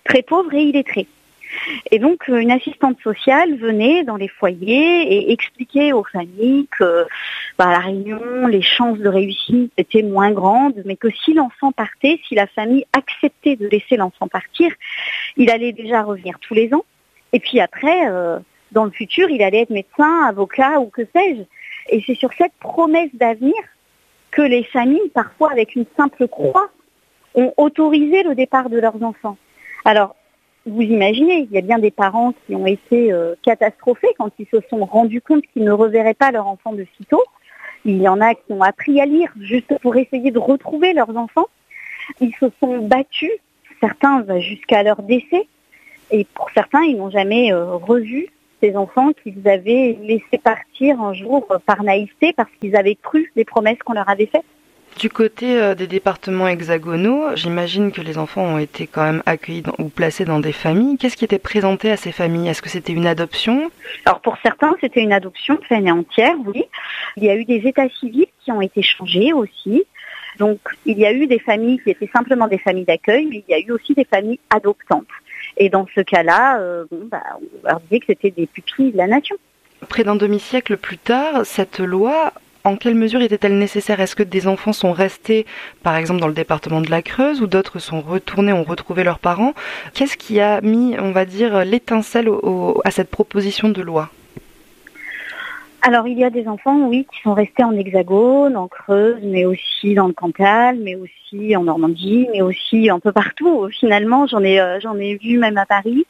et illettrés. Et donc une assistante sociale venait dans les foyers et expliquait aux familles que à La Réunion, les chances de réussite étaient moins grandes, mais que si l'enfant partait, si la famille acceptait de laisser l'enfant partir, il allait déjà revenir tous les ans. Et puis après, dans le futur, il allait être médecin, avocat ou que sais-je. Et c'est sur cette promesse d'avenir que les familles, parfois avec une simple croix, ont autorisé le départ de leurs enfants. Alors, vous imaginez, il y a bien des parents qui ont été catastrophés quand ils se sont rendus compte qu'ils ne reverraient pas leur enfant de sitôt. Il y en a qui ont appris à lire juste pour essayer de retrouver leurs enfants. Ils se sont battus, certains jusqu'à leur décès, et pour certains, ils n'ont jamais revu ces enfants qu'ils avaient laissés partir un jour par naïveté parce qu'ils avaient cru les promesses qu'on leur avait faites. Du côté des départements hexagonaux, j'imagine que les enfants ont été quand même accueillis ou placés dans des familles. Qu'est-ce qui était présenté à ces familles ? Est-ce que c'était une adoption ? Alors pour certains, c'était une adoption pleine et entière, oui. Il y a eu des états civils qui ont été changés aussi. Donc il y a eu des familles qui étaient simplement des familles d'accueil, mais il y a eu aussi des familles adoptantes. Et dans ce cas-là, on leur disait que c'était des pupilles de la nation. Près d'un demi-siècle plus tard, cette loi... En quelle mesure était-elle nécessaire ? Est-ce que des enfants sont restés, par exemple, dans le département de la Creuse, ou d'autres sont retournés, ont retrouvé leurs parents ? Qu'est-ce qui a mis, on va dire, l'étincelle à cette proposition de loi ? Alors, il y a des enfants, oui, qui sont restés en Hexagone, en Creuse, mais aussi dans le Cantal, mais aussi en Normandie, mais aussi un peu partout. Finalement, j'en ai vu même à Paris.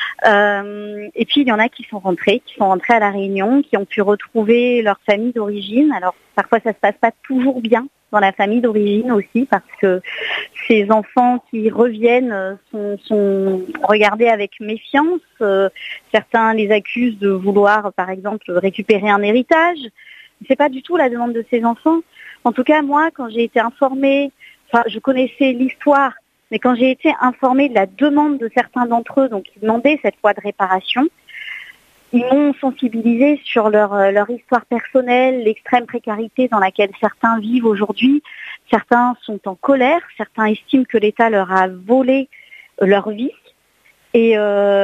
Et puis, il y en a qui sont rentrés à La Réunion, qui ont pu retrouver leur famille d'origine. Alors, parfois, ça se passe pas toujours bien dans la famille d'origine aussi, parce que ces enfants qui reviennent sont regardés avec méfiance. Certains les accusent de vouloir, par exemple, récupérer un héritage. C'est pas du tout la demande de ces enfants. En tout cas, moi, quand j'ai été informée, je connaissais l'histoire, mais quand j'ai été informée de la demande de certains d'entre eux, donc qui demandaient cette loi de réparation, ils m'ont sensibilisée sur leur histoire personnelle, l'extrême précarité dans laquelle certains vivent aujourd'hui. Certains sont en colère, certains estiment que l'État leur a volé leur vie. Et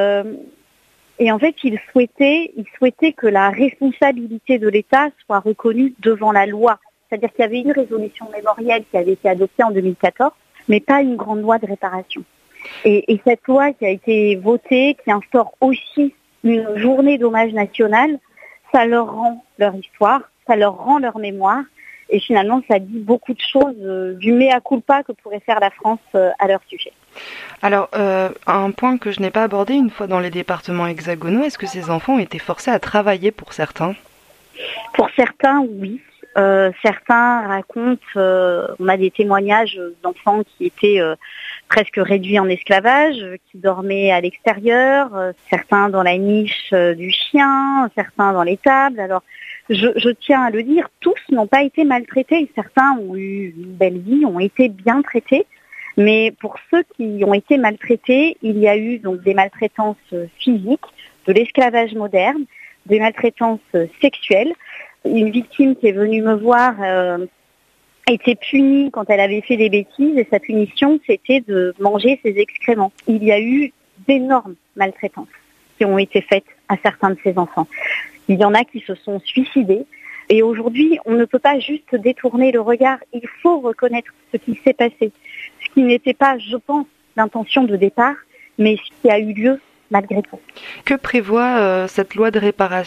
en fait, ils souhaitaient que la responsabilité de l'État soit reconnue devant la loi. C'est-à-dire qu'il y avait une résolution mémorielle qui avait été adoptée en 2014, mais pas une grande loi de réparation. Et cette loi qui a été votée, qui instaure aussi une journée d'hommage national, ça leur rend leur histoire, ça leur rend leur mémoire, et finalement ça dit beaucoup de choses du mea culpa que pourrait faire la France à leur sujet. Alors, un point que je n'ai pas abordé, une fois dans les départements hexagonaux, est-ce que ces enfants ont été forcés à travailler pour certains ? Pour certains, oui. Certains racontent, on a des témoignages d'enfants qui étaient presque réduits en esclavage, qui dormaient à l'extérieur, certains dans la niche du chien, certains dans l'étable. Alors, je tiens à le dire, tous n'ont pas été maltraités. Certains ont eu une belle vie, ont été bien traités. Mais pour ceux qui ont été maltraités, il y a eu donc des maltraitances physiques, de l'esclavage moderne, des maltraitances sexuelles. Une victime qui est venue me voir était punie quand elle avait fait des bêtises, et sa punition, c'était de manger ses excréments. Il y a eu d'énormes maltraitances qui ont été faites à certains de ces enfants. Il y en a qui se sont suicidés. Et aujourd'hui, on ne peut pas juste détourner le regard. Il faut reconnaître ce qui s'est passé. Ce qui n'était pas, je pense, l'intention de départ, mais ce qui a eu lieu malgré tout. Que prévoit cette loi de réparation ?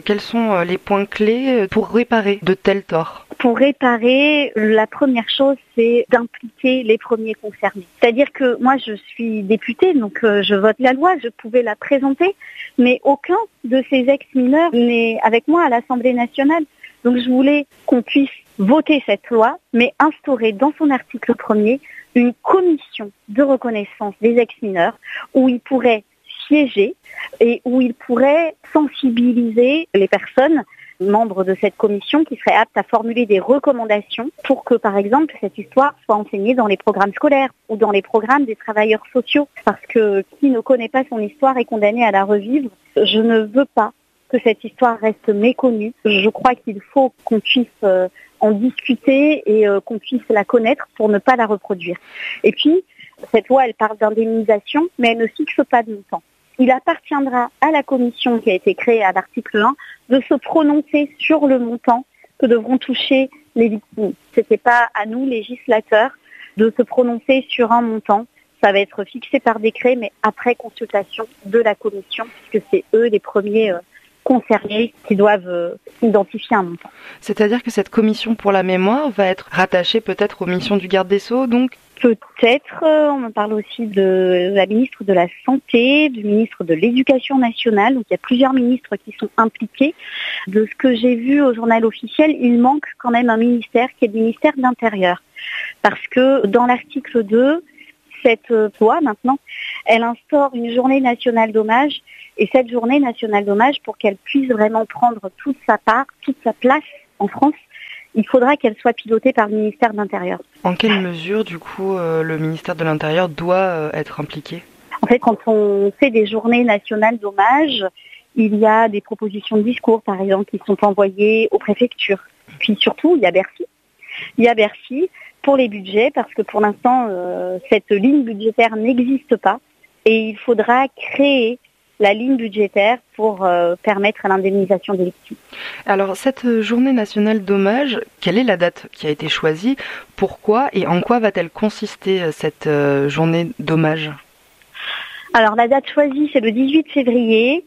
Quels sont les points clés pour réparer de tels torts ? Pour réparer, la première chose, c'est d'impliquer les premiers concernés. C'est-à-dire que moi, je suis députée, donc je vote la loi, je pouvais la présenter, mais aucun de ces ex-mineurs n'est avec moi à l'Assemblée nationale. Donc je voulais qu'on puisse voter cette loi, mais instaurer dans son article 1er une commission de reconnaissance des ex-mineurs où ils pourraient siéger et où ils pourraient sensibiliser les personnes membres de cette commission qui seraient aptes à formuler des recommandations pour que, par exemple, cette histoire soit enseignée dans les programmes scolaires ou dans les programmes des travailleurs sociaux. Parce que qui ne connaît pas son histoire est condamné à la revivre. Je ne veux pas que cette histoire reste méconnue. Je crois qu'il faut qu'on puisse en discuter et qu'on puisse la connaître pour ne pas la reproduire. Et puis, cette loi, elle parle d'indemnisation, mais elle ne fixe pas de montant. Il appartiendra à la commission qui a été créée à l'article 1 de se prononcer sur le montant que devront toucher les victimes. Ce n'était pas à nous, législateurs, de se prononcer sur un montant. Ça va être fixé par décret, mais après consultation de la commission, puisque c'est eux les premiers concernés qui doivent identifier un montant. C'est-à-dire que cette commission pour la mémoire va être rattachée peut-être aux missions du garde des Sceaux, donc ? Peut-être, on me parle aussi de la ministre de la Santé, du ministre de l'Éducation nationale, donc il y a plusieurs ministres qui sont impliqués. De ce que j'ai vu au journal officiel, il manque quand même un ministère qui est le ministère de l'Intérieur. Parce que dans l'article 2, cette loi maintenant, elle instaure une journée nationale d'hommage, et cette journée nationale d'hommage, pour qu'elle puisse vraiment prendre toute sa part, toute sa place en France, il faudra qu'elle soit pilotée par le ministère de l'Intérieur. En quelle mesure, du coup, le ministère de l'Intérieur doit être impliqué ? En fait, quand on fait des journées nationales d'hommage, il y a des propositions de discours, par exemple, qui sont envoyées aux préfectures. Puis surtout, il y a Bercy. Il y a Bercy pour les budgets, parce que pour l'instant, cette ligne budgétaire n'existe pas. Et il faudra créer la ligne budgétaire pour permettre l'indemnisation des victimes. Alors, cette journée nationale d'hommage, quelle est la date qui a été choisie ? Pourquoi et en quoi va-t-elle consister, cette journée d'hommage ? Alors, la date choisie, c'est le 18 février.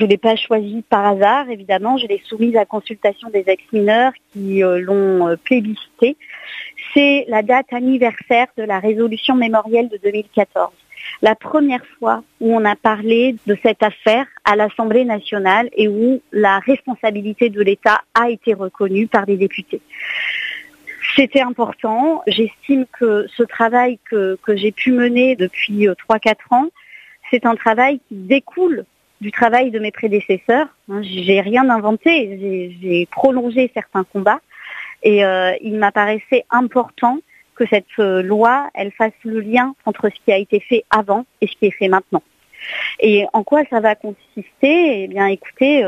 Je ne l'ai pas choisie par hasard, évidemment. Je l'ai soumise à consultation des ex-mineurs qui l'ont plébiscitée. C'est la date anniversaire de la résolution mémorielle de 2014. La première fois où on a parlé de cette affaire à l'Assemblée nationale et où la responsabilité de l'État a été reconnue par les députés. C'était important. J'estime que ce travail que j'ai pu mener depuis 3-4 ans, c'est un travail qui découle du travail de mes prédécesseurs. J'ai rien inventé, j'ai prolongé certains combats et il m'apparaissait important que cette loi, elle fasse le lien entre ce qui a été fait avant et ce qui est fait maintenant. Et en quoi ça va consister ? Eh bien, écoutez,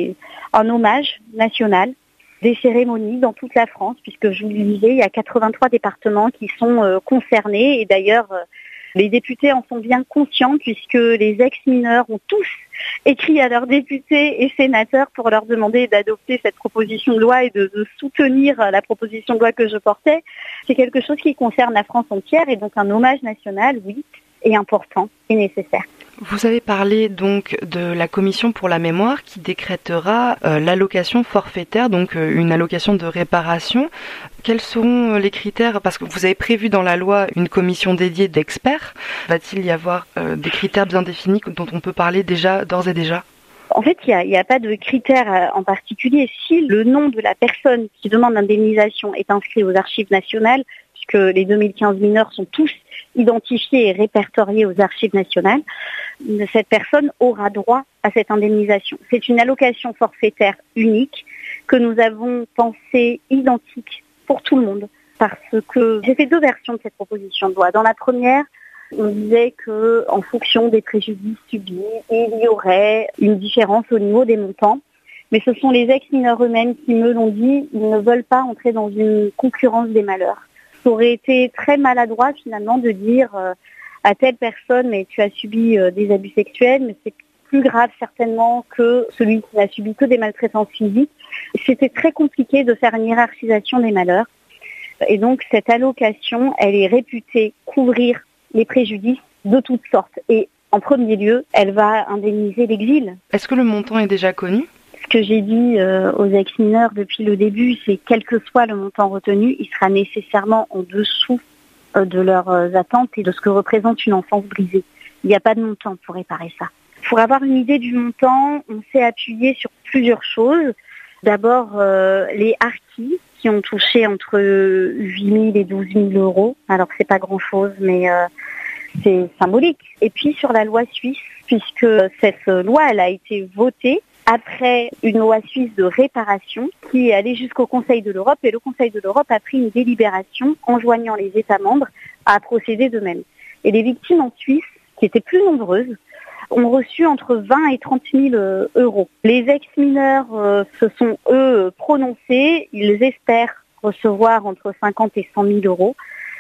un hommage national, des cérémonies dans toute la France, puisque je vous le disais, il y a 83 départements qui sont concernés. Et d'ailleurs, les députés en sont bien conscients, puisque les ex-mineurs ont tous écrit à leurs députés et sénateurs pour leur demander d'adopter cette proposition de loi et de soutenir la proposition de loi que je portais. C'est quelque chose qui concerne la France entière, et donc un hommage national, oui, est important et nécessaire. Vous avez parlé donc de la commission pour la mémoire qui décrétera l'allocation forfaitaire, donc une allocation de réparation. Quels seront les critères ? Parce que vous avez prévu dans la loi une commission dédiée d'experts. Va-t-il y avoir des critères bien définis dont on peut parler d'ores et déjà ? En fait, il n'y a pas de critères en particulier. Si le nom de la personne qui demande l'indemnisation est inscrit aux archives nationales, puisque les 2015 mineurs sont tous identifiés et répertoriés aux archives nationales, cette personne aura droit à cette indemnisation. C'est une allocation forfaitaire unique que nous avons pensée identique pour tout le monde, parce que j'ai fait 2 versions de cette proposition de loi. Dans la première, on disait que, en fonction des préjudices subis, il y aurait une différence au niveau des montants. Mais ce sont les ex-mineurs eux-mêmes qui me l'ont dit, ils ne veulent pas entrer dans une concurrence des malheurs. Ça aurait été très maladroit finalement de dire à telle personne, mais tu as subi des abus sexuels, mais c'est plus grave certainement que celui qui n'a subi que des maltraitances physiques. C'était très compliqué de faire une hiérarchisation des malheurs. Et donc cette allocation, elle est réputée couvrir les préjudices de toutes sortes. Et en premier lieu, elle va indemniser l'exil. Est-ce que le montant est déjà connu ? Ce que j'ai dit aux ex-mineurs depuis le début, c'est quel que soit le montant retenu, il sera nécessairement en dessous de leurs attentes et de ce que représente une enfance brisée. Il n'y a pas de montant pour réparer ça. Pour avoir une idée du montant, on s'est appuyé sur plusieurs choses. D'abord, les harkis qui ont touché entre 8 000 et 12 000 euros. Alors, c'est pas grand-chose, mais c'est symbolique. Et puis, sur la loi suisse, puisque cette loi, elle a été votée après une loi suisse de réparation qui est allée jusqu'au Conseil de l'Europe, et le Conseil de l'Europe a pris une délibération enjoignant les États membres à procéder d'eux-mêmes. Et les victimes en Suisse, qui étaient plus nombreuses, ont reçu entre 20 et 30 000 euros. Les ex-mineurs se sont, eux, prononcés. Ils espèrent recevoir entre 50 et 100 000 euros.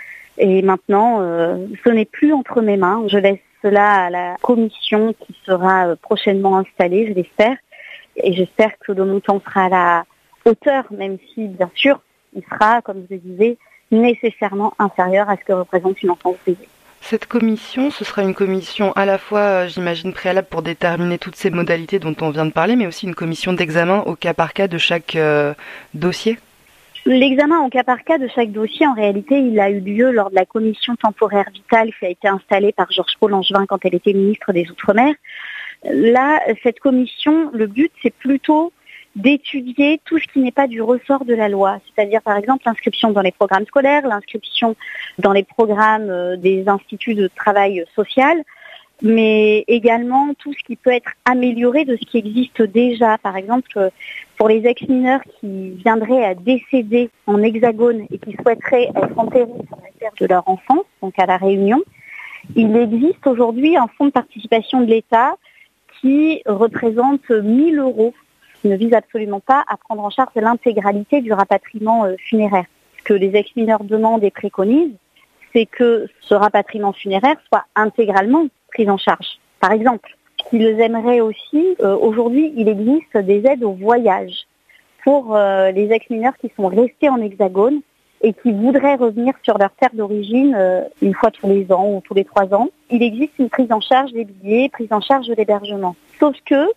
Et maintenant, ce n'est plus entre mes mains. Je laisse cela à la commission qui sera prochainement installée, je l'espère. Et j'espère que le montant sera à la hauteur, même si, bien sûr, il sera, comme je le disais, nécessairement inférieur à ce que représente une enfance brisée. Cette commission, ce sera une commission à la fois, j'imagine, préalable pour déterminer toutes ces modalités dont on vient de parler, mais aussi une commission d'examen au cas par cas de chaque dossier. L'examen au cas par cas de chaque dossier, en réalité, il a eu lieu lors de la commission temporaire vitale qui a été installée par Georges Paul Langevin quand elle était ministre des Outre-mer. Là, cette commission, le but, c'est plutôt d'étudier tout ce qui n'est pas du ressort de la loi, c'est-à-dire par exemple l'inscription dans les programmes scolaires, l'inscription dans les programmes des instituts de travail social, mais également tout ce qui peut être amélioré de ce qui existe déjà. Par exemple, pour les ex-mineurs qui viendraient à décéder en hexagone et qui souhaiteraient être enterrés sur la terre de leur enfance, donc à La Réunion, il existe aujourd'hui un fonds de participation de l'État qui représente 1 000 euros, qui ne vise absolument pas à prendre en charge l'intégralité du rapatriement funéraire. Ce que les ex-mineurs demandent et préconisent, c'est que ce rapatriement funéraire soit intégralement pris en charge. Par exemple, ils aimeraient aussi, aujourd'hui, il existe des aides au voyage pour les ex-mineurs qui sont restés en hexagone et qui voudraient revenir sur leur terre d'origine une fois tous les ans ou tous les 3 ans. Il existe une prise en charge des billets, prise en charge de l'hébergement. Sauf que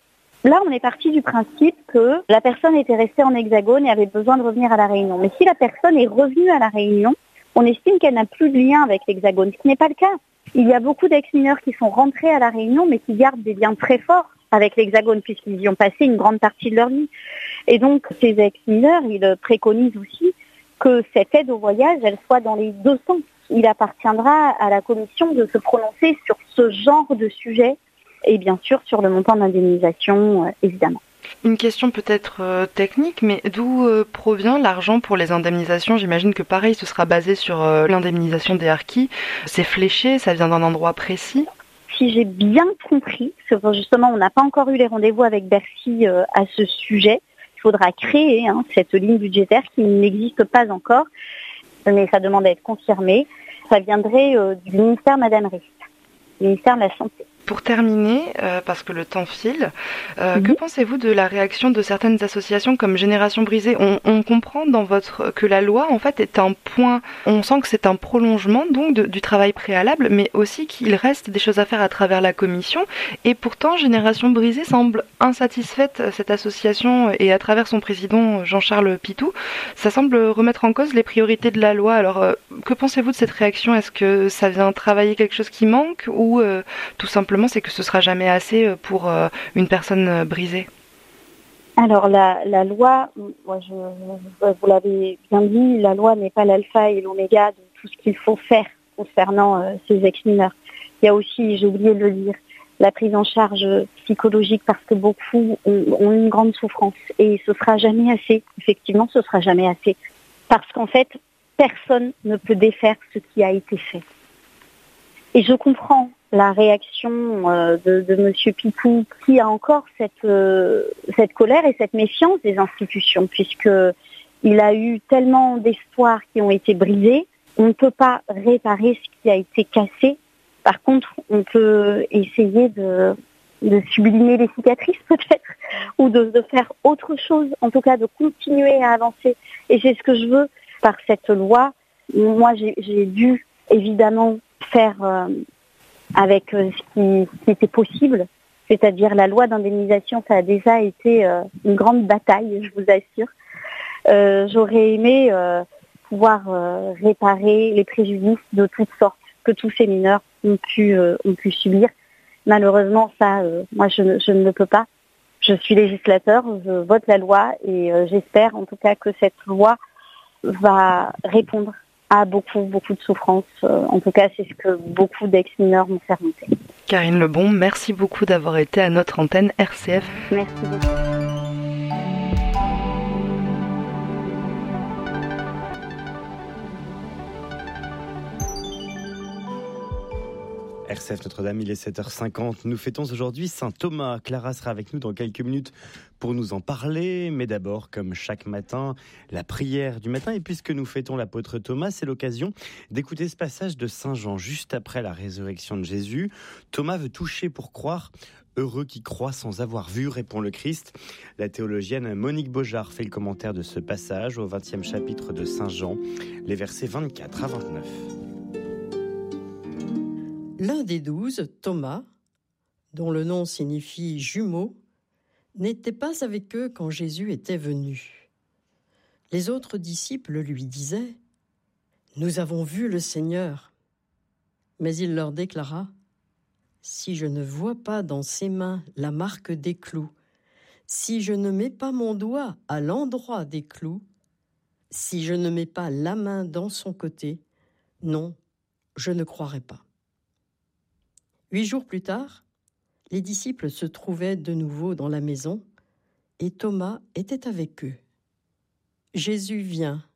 Là, on est parti du principe que la personne était restée en Hexagone et avait besoin de revenir à La Réunion. Mais si la personne est revenue à La Réunion, on estime qu'elle n'a plus de lien avec l'Hexagone, ce qui n'est pas le cas. Il y a beaucoup d'ex-mineurs qui sont rentrés à La Réunion, mais qui gardent des liens très forts avec l'Hexagone, puisqu'ils y ont passé une grande partie de leur vie. Et donc, ces ex-mineurs, ils préconisent aussi que cette aide au voyage, elle soit dans les deux sens. Il appartiendra à la commission de se prononcer sur ce genre de sujet et bien sûr sur le montant d'indemnisation, évidemment. Une question peut-être technique, mais d'où provient l'argent pour les indemnisations ? J'imagine que pareil, ce sera basé sur l'indemnisation des harkis. C'est fléché, ça vient d'un endroit précis ? Si j'ai bien compris, justement, on n'a pas encore eu les rendez-vous avec Bercy à ce sujet. Il faudra créer cette ligne budgétaire qui n'existe pas encore, mais ça demande à être confirmé. Ça viendrait du ministère Madame Rist, du ministère de la Santé. Pour terminer, parce que le temps file, que pensez-vous de la réaction de certaines associations comme Génération Brisée ? On comprend que la loi en fait est un point, on sent que c'est un prolongement donc du travail préalable, mais aussi qu'il reste des choses à faire à travers la commission. Et pourtant, Génération Brisée semble insatisfaite, cette association, et à travers son président Jean-Charles Pitou, ça semble remettre en cause les priorités de la loi. Alors, que pensez-vous de cette réaction ? Est-ce que ça vient travailler quelque chose qui manque ou tout simplement c'est que ce sera jamais assez pour une personne brisée? Alors la loi, vous l'avez bien dit, la loi n'est pas l'alpha et l'oméga de tout ce qu'il faut faire concernant ces ex-mineurs. Il y a aussi, j'ai oublié de le dire, la prise en charge psychologique parce que beaucoup ont une grande souffrance et ce sera jamais assez. Effectivement, ce sera jamais assez parce qu'en fait, personne ne peut défaire ce qui a été fait. Et je comprends la réaction de Monsieur Pitou, qui a encore cette colère et cette méfiance des institutions, puisque il a eu tellement d'espoirs qui ont été brisés. On ne peut pas réparer ce qui a été cassé. Par contre, on peut essayer de sublimer les cicatrices peut-être, ou de faire autre chose, en tout cas de continuer à avancer. Et c'est ce que je veux par cette loi. Moi, j'ai dû évidemment faire avec ce qui était possible, c'est-à-dire la loi d'indemnisation, ça a déjà été une grande bataille, je vous assure. J'aurais aimé pouvoir réparer les préjudices de toutes sortes que tous ces mineurs ont pu subir. Malheureusement, ça, moi, je ne le peux pas. Je suis législateur, je vote la loi et j'espère en tout cas que cette loi va répondre à beaucoup de souffrances. En tout cas, c'est ce que beaucoup d'ex-mineurs m'ont fait remonter. Karine Lebon, merci beaucoup d'avoir été à notre antenne RCF. Merci beaucoup. RCF Notre-Dame, il est 7h50. Nous fêtons aujourd'hui Saint Thomas. Clara sera avec nous dans quelques minutes pour nous en parler. Mais d'abord, comme chaque matin, la prière du matin. Et puisque nous fêtons l'apôtre Thomas, c'est l'occasion d'écouter ce passage de Saint Jean, juste après la résurrection de Jésus. Thomas veut toucher pour croire. Heureux qui croit sans avoir vu, répond le Christ. La théologienne Monique Beaujard fait le commentaire de ce passage au 20e chapitre de Saint Jean, les versets 24 à 29. L'un des 12, Thomas, dont le nom signifie jumeau, n'était pas avec eux quand Jésus était venu. Les autres disciples lui disaient « Nous avons vu le Seigneur ». Mais il leur déclara « Si je ne vois pas dans ses mains la marque des clous, si je ne mets pas mon doigt à l'endroit des clous, si je ne mets pas la main dans son côté, non, je ne croirai pas. » 8 jours plus tard, les disciples se trouvaient de nouveau dans la maison et Thomas était avec eux. Jésus vient